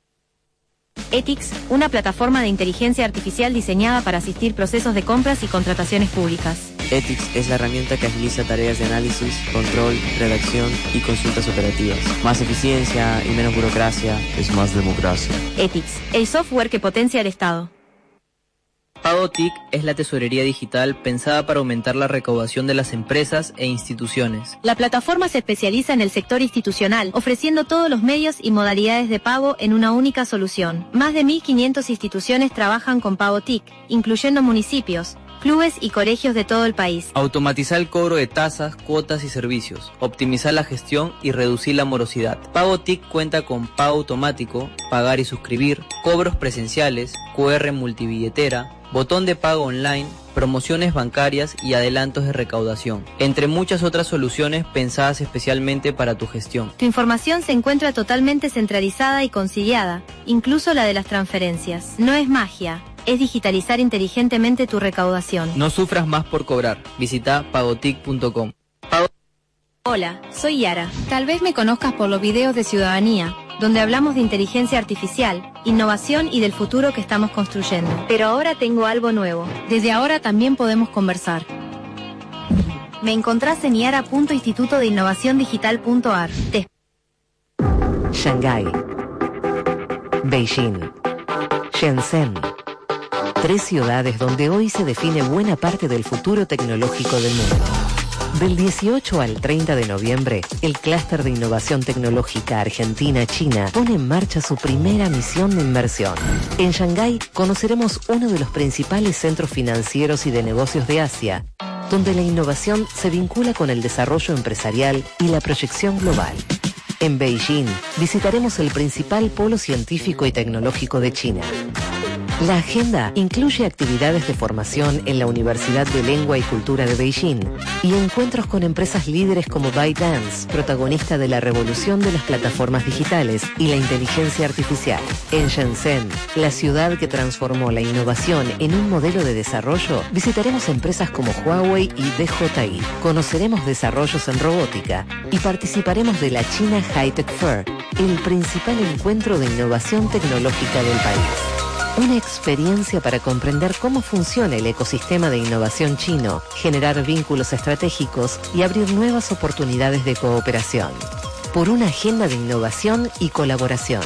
Ethics, una plataforma de inteligencia artificial diseñada para asistir procesos de compras y contrataciones públicas. Ethics es la herramienta que agiliza tareas de análisis, control, redacción y consultas operativas. Más eficiencia y menos burocracia es más democracia. Ethics, el software que potencia el Estado. PagoTIC es la tesorería digital pensada para aumentar la recaudación de las empresas e instituciones. La plataforma se especializa en el sector institucional, ofreciendo todos los medios y modalidades de pago en una única solución. Más de mil quinientas instituciones trabajan con PagoTIC, incluyendo municipios, clubes y colegios de todo el país. Automatizar el cobro de tasas, cuotas y servicios, optimizar la gestión y reducir la morosidad. PagoTIC cuenta con pago automático, pagar y suscribir, cobros presenciales, Q R multibilletera, botón de pago online, promociones bancarias y adelantos de recaudación, entre muchas otras soluciones pensadas especialmente para tu gestión. Tu información se encuentra totalmente centralizada y conciliada, incluso la de las transferencias. No es magia, es digitalizar inteligentemente tu recaudación. No sufras más por cobrar. Visita pagotic punto com. Pago... Hola, soy Yara. Tal vez me conozcas por los videos de Ciudadanía, donde hablamos de inteligencia artificial, innovación y del futuro que estamos construyendo. Pero ahora tengo algo nuevo. Desde ahora también podemos conversar. Me encontrás en yara punto instituto de innovación digital punto a r. Te... Shanghái, Beijing, Shenzhen. Tres ciudades donde hoy se define buena parte del futuro tecnológico del mundo. Del dieciocho al treinta de noviembre, el Clúster de Innovación Tecnológica Argentina-China pone en marcha su primera misión de inversión. En Shanghái conoceremos uno de los principales centros financieros y de negocios de Asia, donde la innovación se vincula con el desarrollo empresarial y la proyección global. En Beijing visitaremos el principal polo científico y tecnológico de China. La agenda incluye actividades de formación en la Universidad de Lengua y Cultura de Beijing y encuentros con empresas líderes como ByteDance, protagonista de la revolución de las plataformas digitales y la inteligencia artificial. En Shenzhen, la ciudad que transformó la innovación en un modelo de desarrollo, visitaremos empresas como Huawei y D J I, conoceremos desarrollos en robótica y participaremos de la China High-Tech Fair, el principal encuentro de innovación tecnológica del país. Una experiencia para comprender cómo funciona el ecosistema de innovación chino, generar vínculos estratégicos y abrir nuevas oportunidades de cooperación. Por una agenda de innovación y colaboración.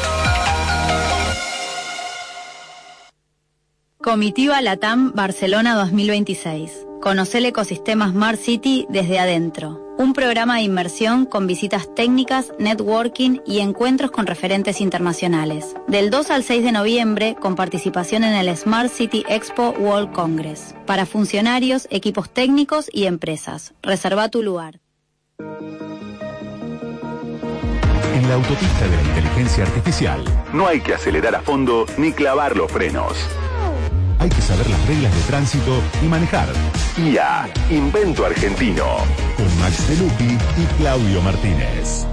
Comitiva LATAM Barcelona dos mil veintiséis. Conoce el ecosistema Smart City desde adentro. Un programa de inmersión con visitas técnicas, networking y encuentros con referentes internacionales. Del dos al seis de noviembre, con participación en el Smart City Expo World Congress. Para funcionarios, equipos técnicos y empresas. Reserva tu lugar. En la autopista de la inteligencia artificial, no hay que acelerar a fondo ni clavar los frenos. Hay que saber las reglas de tránsito y manejar. I A, Invento Argentino, con Max De Lupi y Claudio Martínez.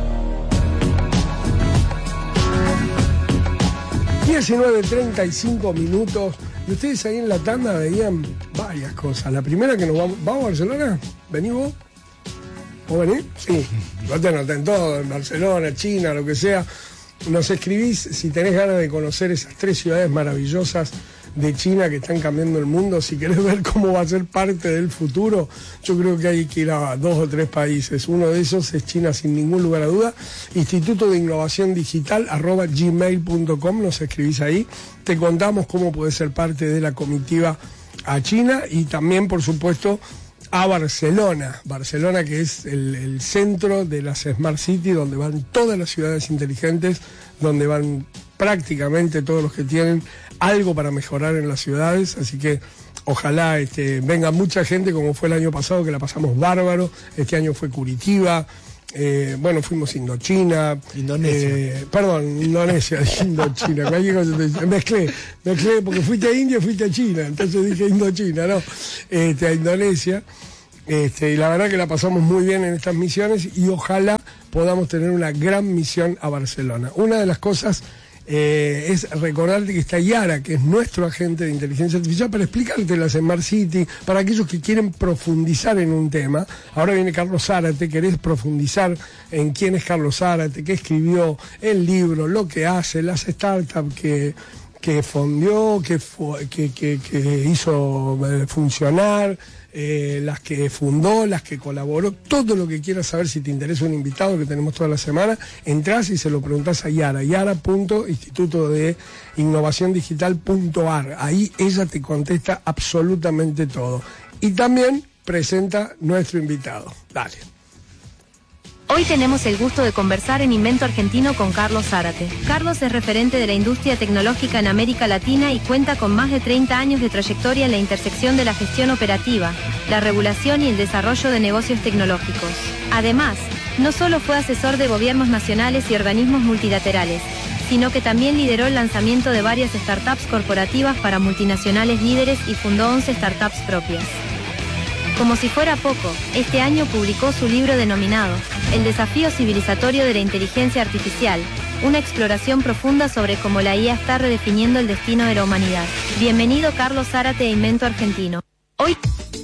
diecinueve treinta y cinco minutos. Y ustedes ahí en la tanda veían varias cosas. La primera que nos vamos... ¿Vamos a Barcelona? ¿Vení vos? ¿Vos venís? Sí. No te anoten todo, en Barcelona, China, lo que sea. Nos escribís si tenés ganas de conocer esas tres ciudades maravillosas de China que están cambiando el mundo. Si querés ver cómo va a ser parte del futuro, yo creo que hay que ir a dos o tres países. Uno de esos es China, sin ningún lugar a duda. Instituto de Innovación Digital arroba gmail punto com, nos escribís ahí. Te contamos cómo podés ser parte de la comitiva a China y también, por supuesto, a Barcelona. Barcelona, que es el, el centro de las Smart City, donde van todas las ciudades inteligentes, donde van prácticamente todos los que tienen algo para mejorar en las ciudades. Así que ojalá este, venga mucha gente, como fue el año pasado, que la pasamos bárbaro. Este año fue Curitiba. Eh, bueno, fuimos Indochina. Indonesia. Eh, perdón, Indonesia, Indochina. Cualquier cosa te- mezclé, mezclé, porque fuiste a India y fuiste a China. Entonces dije Indochina, ¿no? Este, a Indonesia. Este, y la verdad que la pasamos muy bien en estas misiones y ojalá podamos tener una gran misión a Barcelona. Una de las cosas eh, es recordarte que está Yara, que es nuestro agente de inteligencia artificial, para explicarte la Smart City, para aquellos que quieren profundizar en un tema. Ahora viene Carlos Zárate, querés profundizar en quién es Carlos Zárate, qué escribió, el libro, lo que hace, las startups que... que fondió, que, fu- que, que, que hizo eh, funcionar, eh, las que fundó, las que colaboró, todo lo que quieras saber. Si te interesa un invitado que tenemos toda la semana, entrás y se lo preguntás a Yara, yara punto instituto de innovación digital punto a r. Ahí ella te contesta absolutamente todo. Y también presenta nuestro invitado. Dale. Hoy tenemos el gusto de conversar en Invento Argentino con Carlos Zárate. Carlos es referente de la industria tecnológica en América Latina y cuenta con más de treinta años de trayectoria en la intersección de la gestión operativa, la regulación y el desarrollo de negocios tecnológicos. Además, no solo fue asesor de gobiernos nacionales y organismos multilaterales, sino que también lideró el lanzamiento de varias startups corporativas para multinacionales líderes y fundó once startups propias. Como si fuera poco, este año publicó su libro denominado El desafío civilizatorio de la inteligencia artificial, una exploración profunda sobre cómo la I A está redefiniendo el destino de la humanidad. Bienvenido Carlos Zárate a Invento Argentino. Hoy...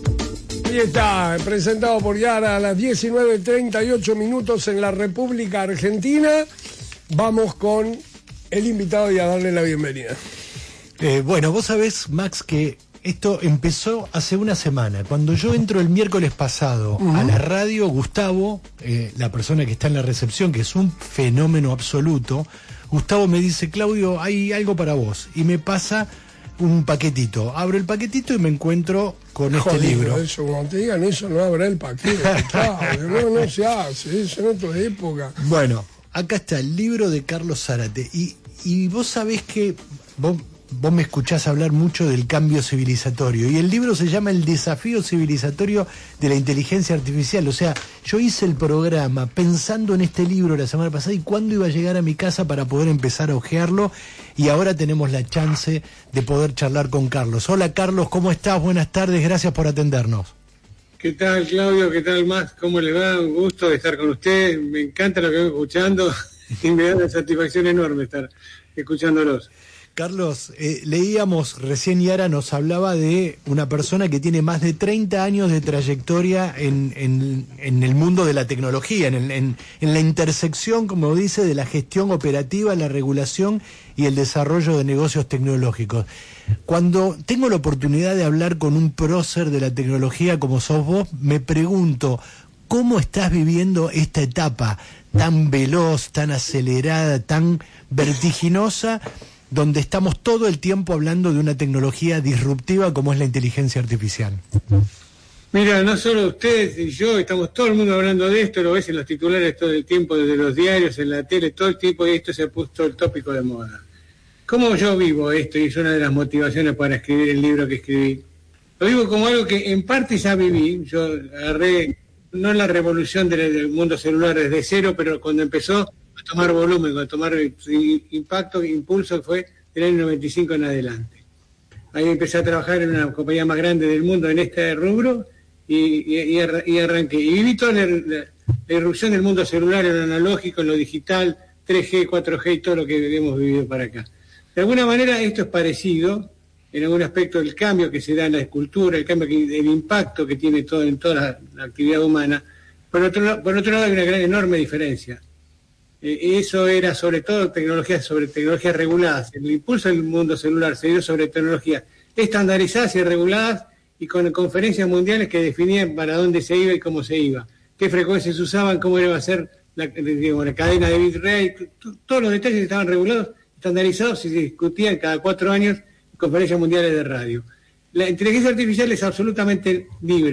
Ahí está, presentado por Yara a las diecinueve treinta y ocho minutos en la República Argentina. Vamos con el invitado y a darle la bienvenida. Eh, bueno, vos sabés, Max, que esto empezó hace una semana. Cuando yo entro el miércoles pasado uh-huh. a la radio, Gustavo, eh, la persona que está en la recepción, que es un fenómeno absoluto, Gustavo me dice, Claudio, hay algo para vos. Y me pasa un paquetito. Abro el paquetito y me encuentro con este Jodido, libro. Eso, cuando te digan eso, no habrá el paquete. Claudio, no, no se hace, eso en otra época. Bueno, acá está el libro de Carlos Zárate. Y, y vos sabés que... Vos, Vos me escuchás hablar mucho del cambio civilizatorio y el libro se llama El desafío civilizatorio de la inteligencia artificial. O sea, yo hice el programa pensando en este libro la semana pasada y cuándo iba a llegar a mi casa para poder empezar a hojearlo, y ahora tenemos la chance de poder charlar con Carlos. Hola Carlos, ¿cómo estás? Buenas tardes, gracias por atendernos. ¿Qué tal, Claudio? ¿Qué tal, Max? ¿Cómo le va? Un gusto de estar con usted. Me encanta lo que vengo escuchando y me da una satisfacción enorme estar escuchándolos. Carlos, eh, leíamos, recién Yara nos hablaba de una persona que tiene más de treinta años de trayectoria en, en, en el mundo de la tecnología, en, el, en, en la intersección, como dice, de la gestión operativa, la regulación y el desarrollo de negocios tecnológicos. Cuando tengo la oportunidad de hablar con un prócer de la tecnología como sos vos, me pregunto, ¿cómo estás viviendo esta etapa tan veloz, tan acelerada, tan vertiginosa, donde estamos todo el tiempo hablando de una tecnología disruptiva como es la inteligencia artificial? Mira, no solo usted y yo, estamos todo el mundo hablando de esto, lo ves en los titulares todo el tiempo, desde los diarios, en la tele, todo el tiempo, y esto se ha puesto el tópico de moda. ¿Cómo yo vivo esto? Y es una de las motivaciones para escribir el libro que escribí. Lo vivo como algo que en parte ya viví. Yo agarré, no la revolución del mundo celular desde cero, pero cuando empezó a tomar volumen, a tomar impacto, impulso, fue del año noventa y cinco en adelante. Ahí empecé a trabajar en una compañía más grande del mundo en este rubro y, y, y arranqué. Y viví toda la, la, la irrupción del mundo celular, en lo analógico, en lo digital, tres G, cuatro G y todo lo que hemos vivido para acá. De alguna manera esto es parecido, en algún aspecto el cambio que se da en la escultura, el cambio, que, el impacto que tiene todo en toda la, la actividad humana. Por otro, por otro lado hay una gran, enorme diferencia. Eh, eso era sobre todo tecnologías sobre tecnologías reguladas. El impulso del mundo celular se dio sobre tecnologías estandarizadas y reguladas y con conferencias mundiales que definían para dónde se iba y cómo se iba, qué frecuencias usaban, cómo iba a ser la, digamos, la cadena de bitrate, todos los detalles estaban regulados, estandarizados y se discutían cada cuatro años en conferencias mundiales de radio. La inteligencia artificial es absolutamente libre,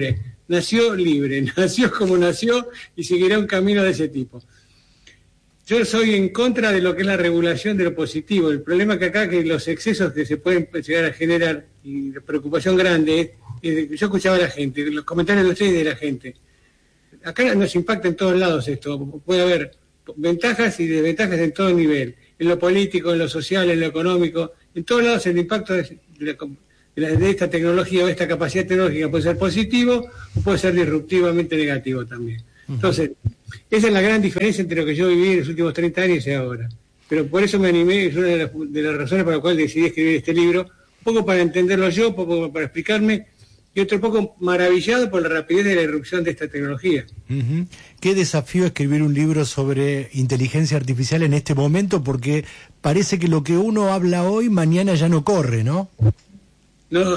nació libre, nació como nació y seguirá un camino de ese tipo. Yo soy en contra de lo que es la regulación de lo positivo. El problema es que acá que los excesos que se pueden llegar a generar y la preocupación grande, es, yo escuchaba a la gente, los comentarios de ustedes y de la gente. Acá nos impacta en todos lados esto. Puede haber ventajas y desventajas en todo nivel. En lo político, en lo social, en lo económico. En todos lados el impacto de, de, la, de esta tecnología o esta capacidad tecnológica puede ser positivo o puede ser disruptivamente negativo también. Entonces, esa es la gran diferencia entre lo que yo viví en los últimos treinta años y ahora. Pero por eso me animé, es una de las, de las razones por las cuales decidí escribir este libro, un poco para entenderlo yo, un poco para explicarme, y otro poco maravillado por la rapidez de la irrupción de esta tecnología. Uh-huh. Qué desafío escribir un libro sobre inteligencia artificial en este momento, porque parece que lo que uno habla hoy, mañana ya no corre, ¿no? No,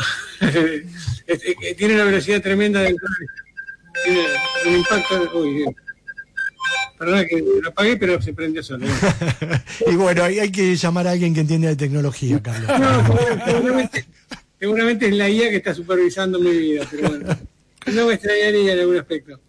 tiene una velocidad tremenda del... Tiene un impacto... Uy, perdón que lo apagué, pero se prendió solo. Y bueno, hay, hay que llamar a alguien que entienda de tecnología, Carlos. No, seguramente, seguramente es la I A que está supervisando mi vida, pero bueno, no me extrañaría en algún aspecto.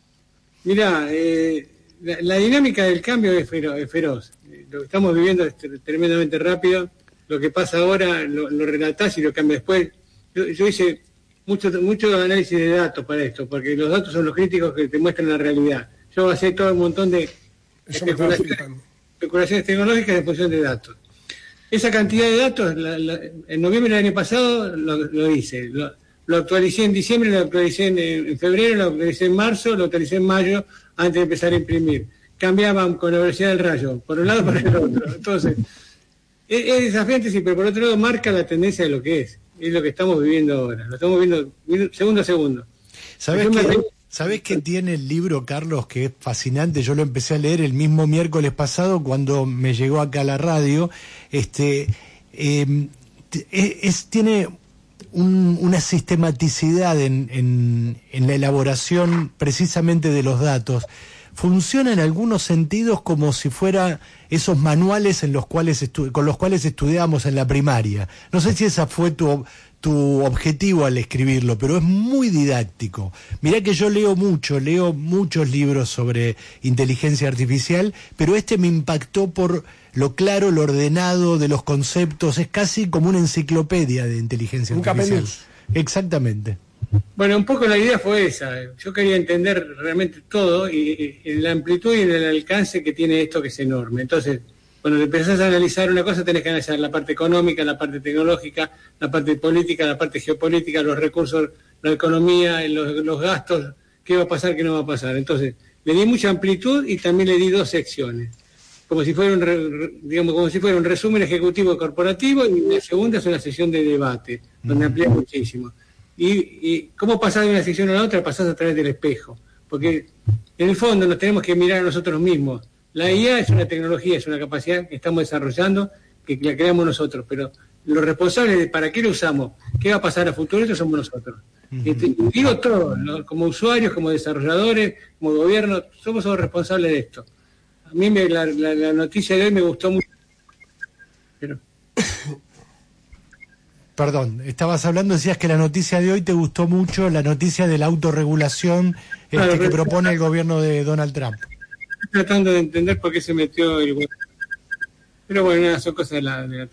Mirá, eh, la, la dinámica del cambio es feroz. Es feroz. Lo que estamos viviendo es tremendamente rápido. Lo que pasa ahora lo, lo relatás y lo cambias después. Yo, yo hice mucho, mucho análisis de datos para esto, porque los datos son los críticos que te muestran la realidad. Yo basé todo un montón de especulaciones, especulaciones tecnológicas en función de datos. Esa cantidad de datos, la, la, en noviembre del año pasado lo, lo hice. Lo, lo actualicé en diciembre, lo actualicé en, en febrero, lo actualicé en marzo, lo actualicé en mayo, antes de empezar a imprimir. Cambiaban con la velocidad del rayo, por un lado para el otro. Entonces, es, es desafiante, sí, pero por otro lado marca la tendencia de lo que es. Es lo que estamos viviendo ahora. Lo estamos viendo segundo a segundo. ¿Sabes qué? ¿Sabés qué tiene el libro, Carlos, que es fascinante? Yo lo empecé a leer el mismo miércoles pasado cuando me llegó acá a la radio. Este, eh, es, tiene un, una sistematicidad en, en, en la elaboración precisamente de los datos. Funciona en algunos sentidos como si fuera esos manuales en los cuales estu- con los cuales estudiamos en la primaria. No sé si esa fue tu... tu objetivo al escribirlo, pero es muy didáctico. Mirá que yo leo mucho, leo muchos libros sobre inteligencia artificial, pero este me impactó por lo claro, lo ordenado de los conceptos, es casi como una enciclopedia de inteligencia Un artificial. capeluz. Exactamente. Bueno, un poco la idea fue esa. Yo quería entender realmente todo y, y en la amplitud y en el alcance que tiene esto, que es enorme. Entonces, cuando empezás a analizar una cosa, tenés que analizar la parte económica, la parte tecnológica, la parte política, la parte geopolítica, los recursos, la economía, los, los gastos, qué va a pasar, qué no va a pasar. Entonces, le di mucha amplitud y también le di dos secciones, como si fuera un, digamos, como si fuera un resumen ejecutivo corporativo, y la segunda es una sesión de debate, donde amplié muchísimo. Y, y cómo pasar de una sección a la otra, pasás a través del espejo, porque en el fondo nos tenemos que mirar a nosotros mismos. La I A es una tecnología, es una capacidad que estamos desarrollando, que la creamos nosotros, pero los responsables de para qué lo usamos, qué va a pasar a futuro, eso somos nosotros. Uh-huh. Y te, digo todo, ¿no? Como usuarios, como desarrolladores, como gobierno, somos los responsables de esto. A mí me, la, la, la noticia de hoy me gustó mucho. Pero... Perdón, estabas hablando, decías que la noticia de hoy te gustó mucho, la noticia de la autorregulación este, claro, que propone el gobierno de Donald Trump. Tratando de entender por qué se metió el huevo. Pero bueno, son cosas de la... De la...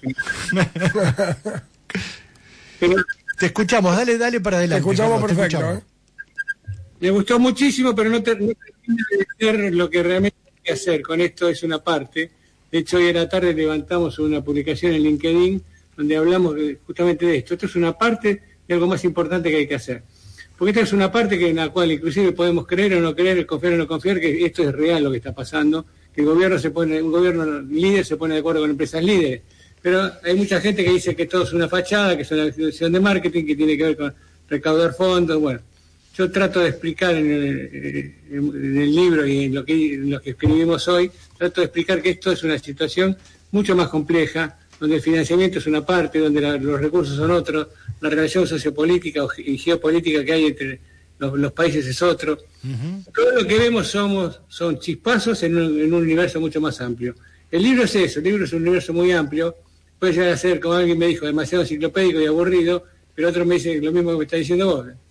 Pero, te escuchamos, dale, dale para adelante. Te escuchamos Carlos, perfecto. Te escuchamos. ¿eh? Me gustó muchísimo, pero no termino de decir lo que realmente hay que hacer. Con esto es una parte. De hecho, hoy a la tarde levantamos una publicación en LinkedIn donde hablamos de, justamente de esto. Esto es una parte de algo más importante que hay que hacer. Porque esta es una parte que en la cual inclusive podemos creer o no creer, confiar o no confiar, que esto es real lo que está pasando, que el gobierno se pone, un gobierno líder se pone de acuerdo con empresas líderes. Pero hay mucha gente que dice que todo es una fachada, que es una acción de marketing, que tiene que ver con recaudar fondos. Bueno, yo trato de explicar en el, en el libro y en lo, que, en lo que escribimos hoy, trato de explicar que esto es una situación mucho más compleja, donde el financiamiento es una parte, donde la, los recursos son otros, la relación sociopolítica y geopolítica que hay entre los, los países es otro. Uh-huh. Todo lo que vemos somos son chispazos en un, en un universo mucho más amplio. El libro es eso, el libro es un universo muy amplio, puede llegar a ser, como alguien me dijo, demasiado enciclopédico y aburrido, pero otro me dice lo mismo que me está diciendo vos.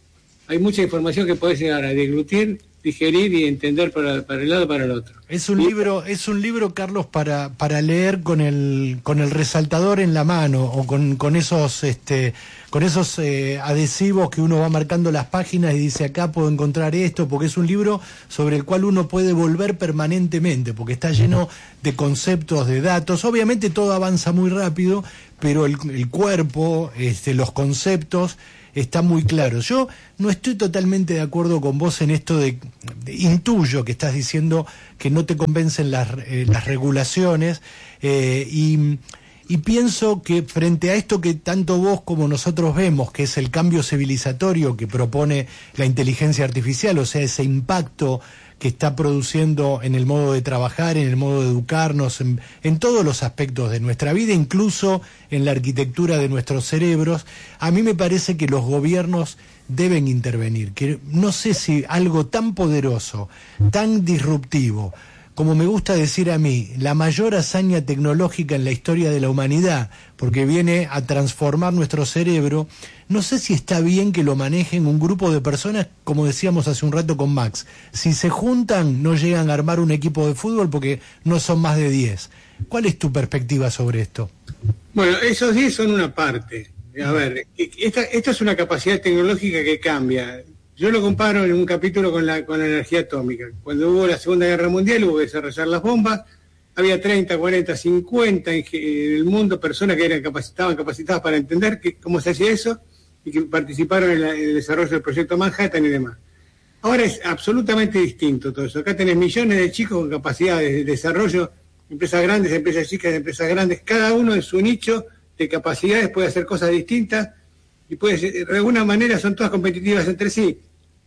hay mucha información que podés llegar a deglutir, digerir y entender para, para el lado y para el otro. Es un libro, es un libro, Carlos, para, para leer con el, con el resaltador en la mano, o con, con esos, este, con esos eh, adhesivos que uno va marcando las páginas y dice acá puedo encontrar esto, porque es un libro sobre el cual uno puede volver permanentemente, porque está lleno de conceptos, de datos. Obviamente todo avanza muy rápido, pero el, el cuerpo, este, los conceptos está muy claro. Yo no estoy totalmente de acuerdo con vos en esto de, de intuyo que estás diciendo que no te convencen las, eh, las regulaciones, eh, y, y pienso que frente a esto que tanto vos como nosotros vemos, que es el cambio civilizatorio que propone la inteligencia artificial, o sea, ese impacto que está produciendo en el modo de trabajar, en el modo de educarnos, en, en todos los aspectos de nuestra vida, incluso en la arquitectura de nuestros cerebros, a mí me parece que los gobiernos deben intervenir, que no sé si algo tan poderoso, tan disruptivo, como me gusta decir a mí, la mayor hazaña tecnológica en la historia de la humanidad, porque viene a transformar nuestro cerebro, no sé si está bien que lo manejen un grupo de personas, como decíamos hace un rato con Max. Si se juntan, no llegan a armar un equipo de fútbol porque no son más de diez. ¿Cuál es tu perspectiva sobre esto? Bueno, esos diez son una parte. A ver, esta, esta es una capacidad tecnológica que cambia. Yo lo comparo en un capítulo con la, con la energía atómica. Cuando hubo la Segunda Guerra Mundial, hubo que desarrollar las bombas. Había treinta, cuarenta, cincuenta en el mundo personas que eran capacitadas, estaban capacitadas para entender que, cómo se hacía eso y que participaron en, la, en el desarrollo del proyecto Manhattan y demás. Ahora es absolutamente distinto todo eso. Acá tenés millones de chicos con capacidades de desarrollo, empresas grandes, empresas chicas, empresas grandes, cada uno en su nicho de capacidades puede hacer cosas distintas y puede ser, de alguna manera son todas competitivas entre sí.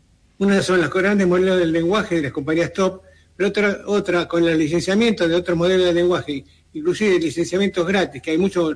Una son los grandes modelos del lenguaje de las compañías top, pero otra, otra con el licenciamiento de otros modelos de lenguaje, inclusive licenciamientos gratis, que hay muchos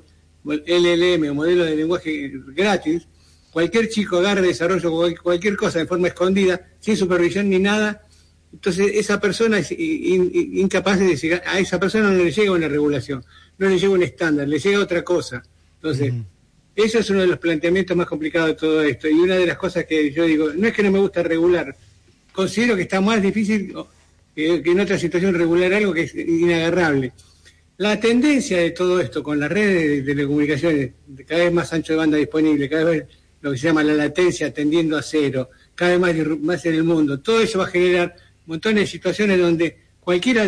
L L M o modelos de lenguaje gratis. Cualquier chico agarra desarrollo cualquier cosa de forma escondida, sin supervisión ni nada, entonces esa persona es in, in, incapaz de decir, a esa persona no le llega una regulación, no le llega un estándar, le llega otra cosa. Entonces, uh-huh. Eso es uno de los planteamientos más complicados de todo esto, y una de las cosas que yo digo, no es que no me gusta regular, considero que está más difícil que, que en otra situación regular algo que es inagarrable. La tendencia de todo esto con las redes de telecomunicaciones, de cada vez más ancho de banda disponible, cada vez lo que se llama la latencia tendiendo a cero, cada vez más, más en el mundo, todo eso va a generar montones de situaciones donde cualquiera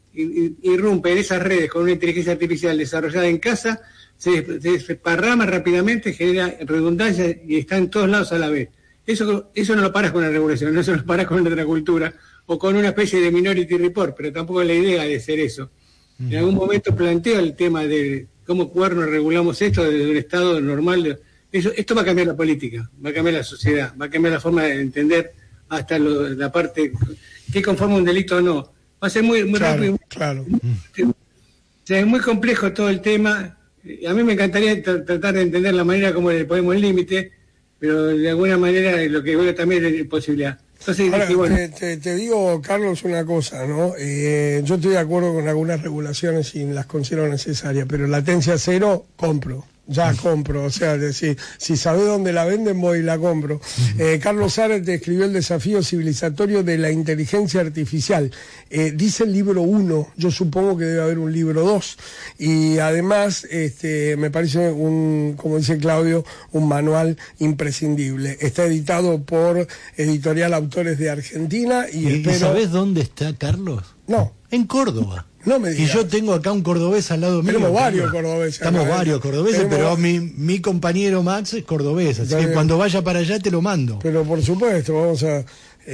irrumpe en esas redes con una inteligencia artificial desarrollada en casa, se, se desparrama rápidamente, genera redundancia y está en todos lados a la vez. Eso, eso no lo paras con la regulación, no se lo paras con la ultracultura o con una especie de minority report, pero tampoco es la idea de ser eso. Uh-huh. En algún momento planteo el tema de cómo cuernos regulamos esto desde un estado normal. De, eso, esto va a cambiar la política, va a cambiar la sociedad, va a cambiar la forma de entender hasta lo, la parte que conforma un delito o no. Va a ser muy, muy claro, rápido. Claro. O sea, es muy complejo todo el tema. A mí me encantaría t- tratar de entender la manera como le ponemos el límite, pero de alguna manera lo que veo también es posibilidad. Entonces, Ahora, dije, bueno, te, te, te digo, Carlos, una cosa, ¿no? Eh, yo estoy de acuerdo con algunas regulaciones y las considero necesarias, pero latencia cero, compro. Ya compro, o sea, si, si sabés dónde la venden, voy y la compro. Eh, Carlos Zárate escribió El desafío civilizatorio de la inteligencia artificial. Eh, dice el libro uno, yo supongo que debe haber un libro dos. Y además, este, me parece un, como dice Claudio, un manual imprescindible. Está editado por Editorial Autores de Argentina y, ¿Y espero... sabés dónde está, Carlos? No. En Córdoba. No me digas. Y yo tengo acá un cordobés al lado mío. Tenemos varios cordobeses. Estamos acá, varios ¿eh? cordobeses, Tenemos... pero mi, mi compañero Max es cordobés, así que cuando vaya para allá te lo mando. Pero por supuesto, vamos a...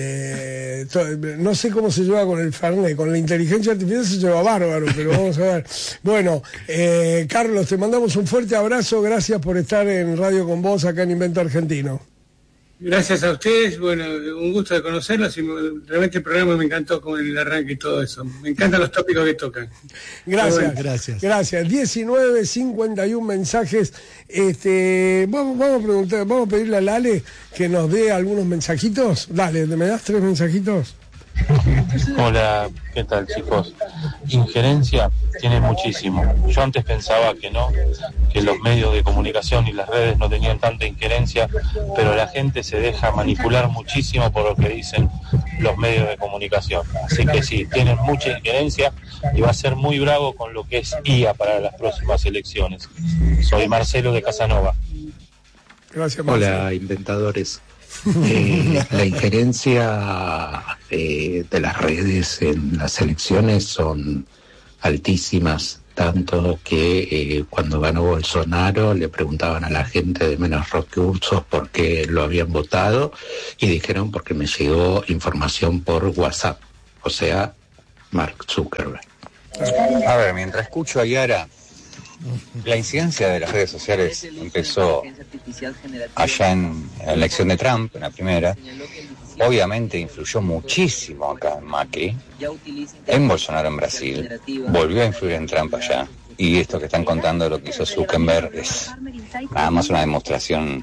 Eh, to, no sé cómo se lleva con el Fernet, con la inteligencia artificial se lleva bárbaro, pero vamos a ver. Bueno, eh, Carlos, te mandamos un fuerte abrazo, gracias por estar en Radio con vos acá en Invento Argentino. gracias a ustedes, bueno, un gusto de conocerlos y realmente el programa me encantó con el arranque y todo eso. Me encantan los tópicos que tocan. Gracias, bueno, gracias. Gracias. diecinueve cincuenta y uno mensajes. Este, vamos, vamos a preguntar, vamos a pedirle a Lale que nos dé algunos mensajitos. Dale, ¿me das tres mensajitos? Hola, ¿qué tal, chicos? Injerencia tiene muchísimo. Yo antes pensaba que no, que los medios de comunicación y las redes no tenían tanta injerencia, pero la gente se deja manipular muchísimo por lo que dicen los medios de comunicación. Así que sí, tienen mucha injerencia y va a ser muy bravo con lo que es I A para las próximas elecciones. Soy Marcelo de Casanova. Gracias, Marcelo. Hola, inventadores. Eh, la injerencia eh, de las redes en las elecciones son altísimas, tanto que eh, cuando ganó Bolsonaro le preguntaban a la gente de menos recursos por qué lo habían votado y dijeron porque me llegó información por WhatsApp, o sea, Mark Zuckerberg. A ver, mientras escucho a Yara, la incidencia de las redes sociales empezó allá en la elección de Trump, en la primera. Obviamente influyó muchísimo acá en Macri, en Bolsonaro en Brasil, volvió a influir en Trump allá. Y esto que están contando de lo que hizo Zuckerberg es nada más una demostración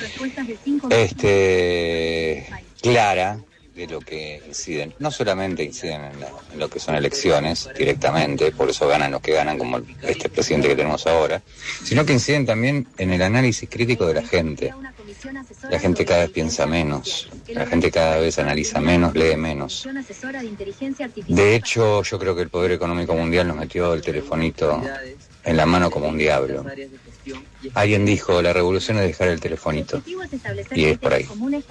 este, clara de lo que inciden. No solamente inciden en, la, en lo que son elecciones directamente, por eso ganan los que ganan, como el, este presidente que tenemos ahora, sino que inciden también en el análisis crítico de la gente. La gente cada vez piensa menos, la gente cada vez analiza menos, lee menos. De hecho, yo creo que el poder económico mundial nos metió el telefonito en la mano como un diablo. Alguien dijo, la revolución es dejar el telefonito. Y es por ahí.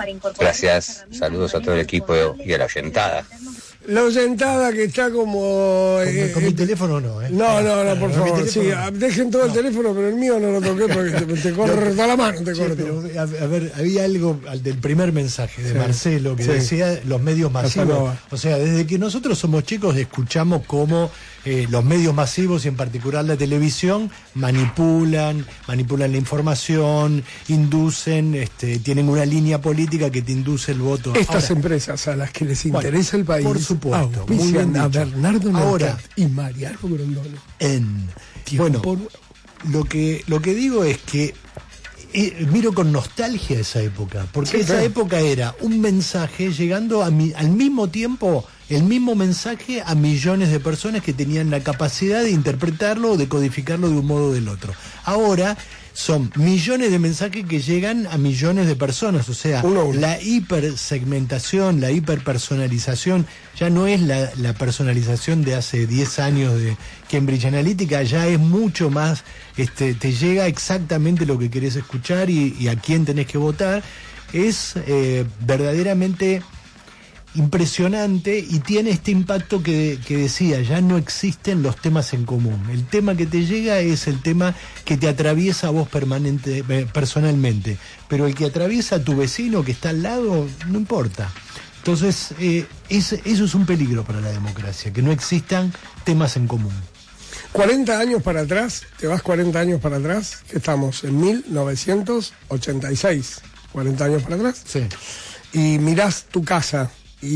Gracias, saludos a todo el equipo y a la oyentada. La oyentada que está como... Con, eh, con mi eh, teléfono no, ¿eh? No, no, no, por Con mi favor. Sí, teléfono no. dejen todo el No. teléfono, pero el mío no lo toqué porque te, te corre toda la mano, te Sí, corto. pero, a, a ver, había algo al del primer mensaje de Sí. Marcelo que Sí. decía los medios masivos. Casanova. O sea, desde que nosotros somos chicos escuchamos cómo eh, los medios masivos y en particular la televisión manipulan, manipulan la información, inducen, este, tienen una línea política que te induce el voto. Estas Ahora, empresas a las que les Bueno, interesa el país por supuesto, auspician muy bien a dicho. Bernardo Ahora, Neustadt y Mariano Grondona. en bueno, lo que lo que digo es que eh, miro con nostalgia esa época, porque Sí, esa claro. época era un mensaje llegando a mi, al mismo tiempo, el mismo mensaje a millones de personas que tenían la capacidad de interpretarlo o de codificarlo de un modo o del otro. Ahora son millones de mensajes que llegan a millones de personas, o sea, Uno a uno. la hipersegmentación, la hiperpersonalización, ya no es la, la personalización de hace diez años de Cambridge Analytica, ya es mucho más, este, te llega exactamente lo que querés escuchar y, y a quién tenés que votar, es eh, verdaderamente impresionante y tiene este impacto que, que decía, ya no existen los temas en común. El tema que te llega es el tema que te atraviesa a vos permanente, eh, personalmente, pero el que atraviesa a tu vecino que está al lado, no importa. Entonces, eh, es, eso es un peligro para la democracia, que no existan temas en común. cuarenta años para atrás, te vas cuarenta años para atrás, que estamos en mil novecientos ochenta y seis, cuarenta años para atrás, sí. Y mirás tu casa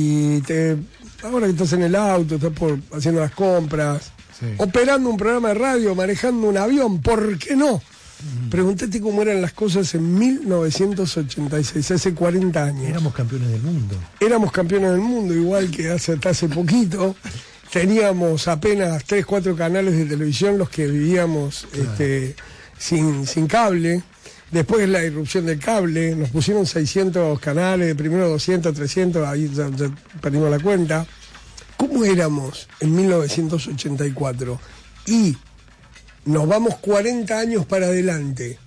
y te ahora que estás en el auto, estás por, haciendo las compras, Sí. operando un programa de radio, manejando un avión, ¿por qué no? Mm. Pregúntate cómo eran las cosas en mil novecientos ochenta y seis, hace cuarenta años. Éramos campeones del mundo. Éramos campeones del mundo, igual que hace, hasta hace poquito. Teníamos apenas tres, cuatro canales de televisión los que vivíamos claro. este, sin, sin cable. Después la irrupción del cable, nos pusieron seiscientos canales, primero doscientos, trescientos, ahí ya, ya perdimos la cuenta. ¿Cómo éramos en mil novecientos ochenta y cuatro? Y nos vamos cuarenta años para adelante.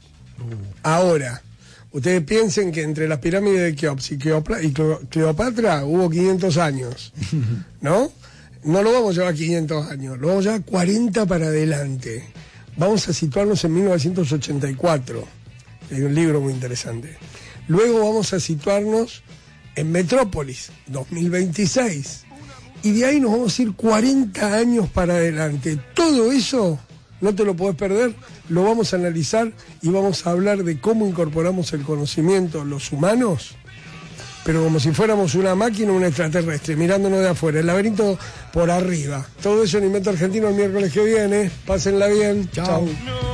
Ahora, ustedes piensen que entre las pirámides de Keops y Cleopatra hubo quinientos años, ¿no? No lo vamos a llevar quinientos años, lo vamos a llevar cuarenta para adelante. Vamos a situarnos en mil novecientos ochenta y cuatro. Hay un libro muy interesante. Luego vamos a situarnos en Metrópolis, dos mil veintiséis. Y de ahí nos vamos a ir cuarenta años para adelante. Todo eso no te lo podés perder. Lo vamos a analizar y vamos a hablar de cómo incorporamos el conocimiento los humanos, pero como si fuéramos una máquina o un extraterrestre, mirándonos de afuera, el laberinto por arriba. Todo eso en Invento Argentino el miércoles que viene. Pásenla bien. Chao.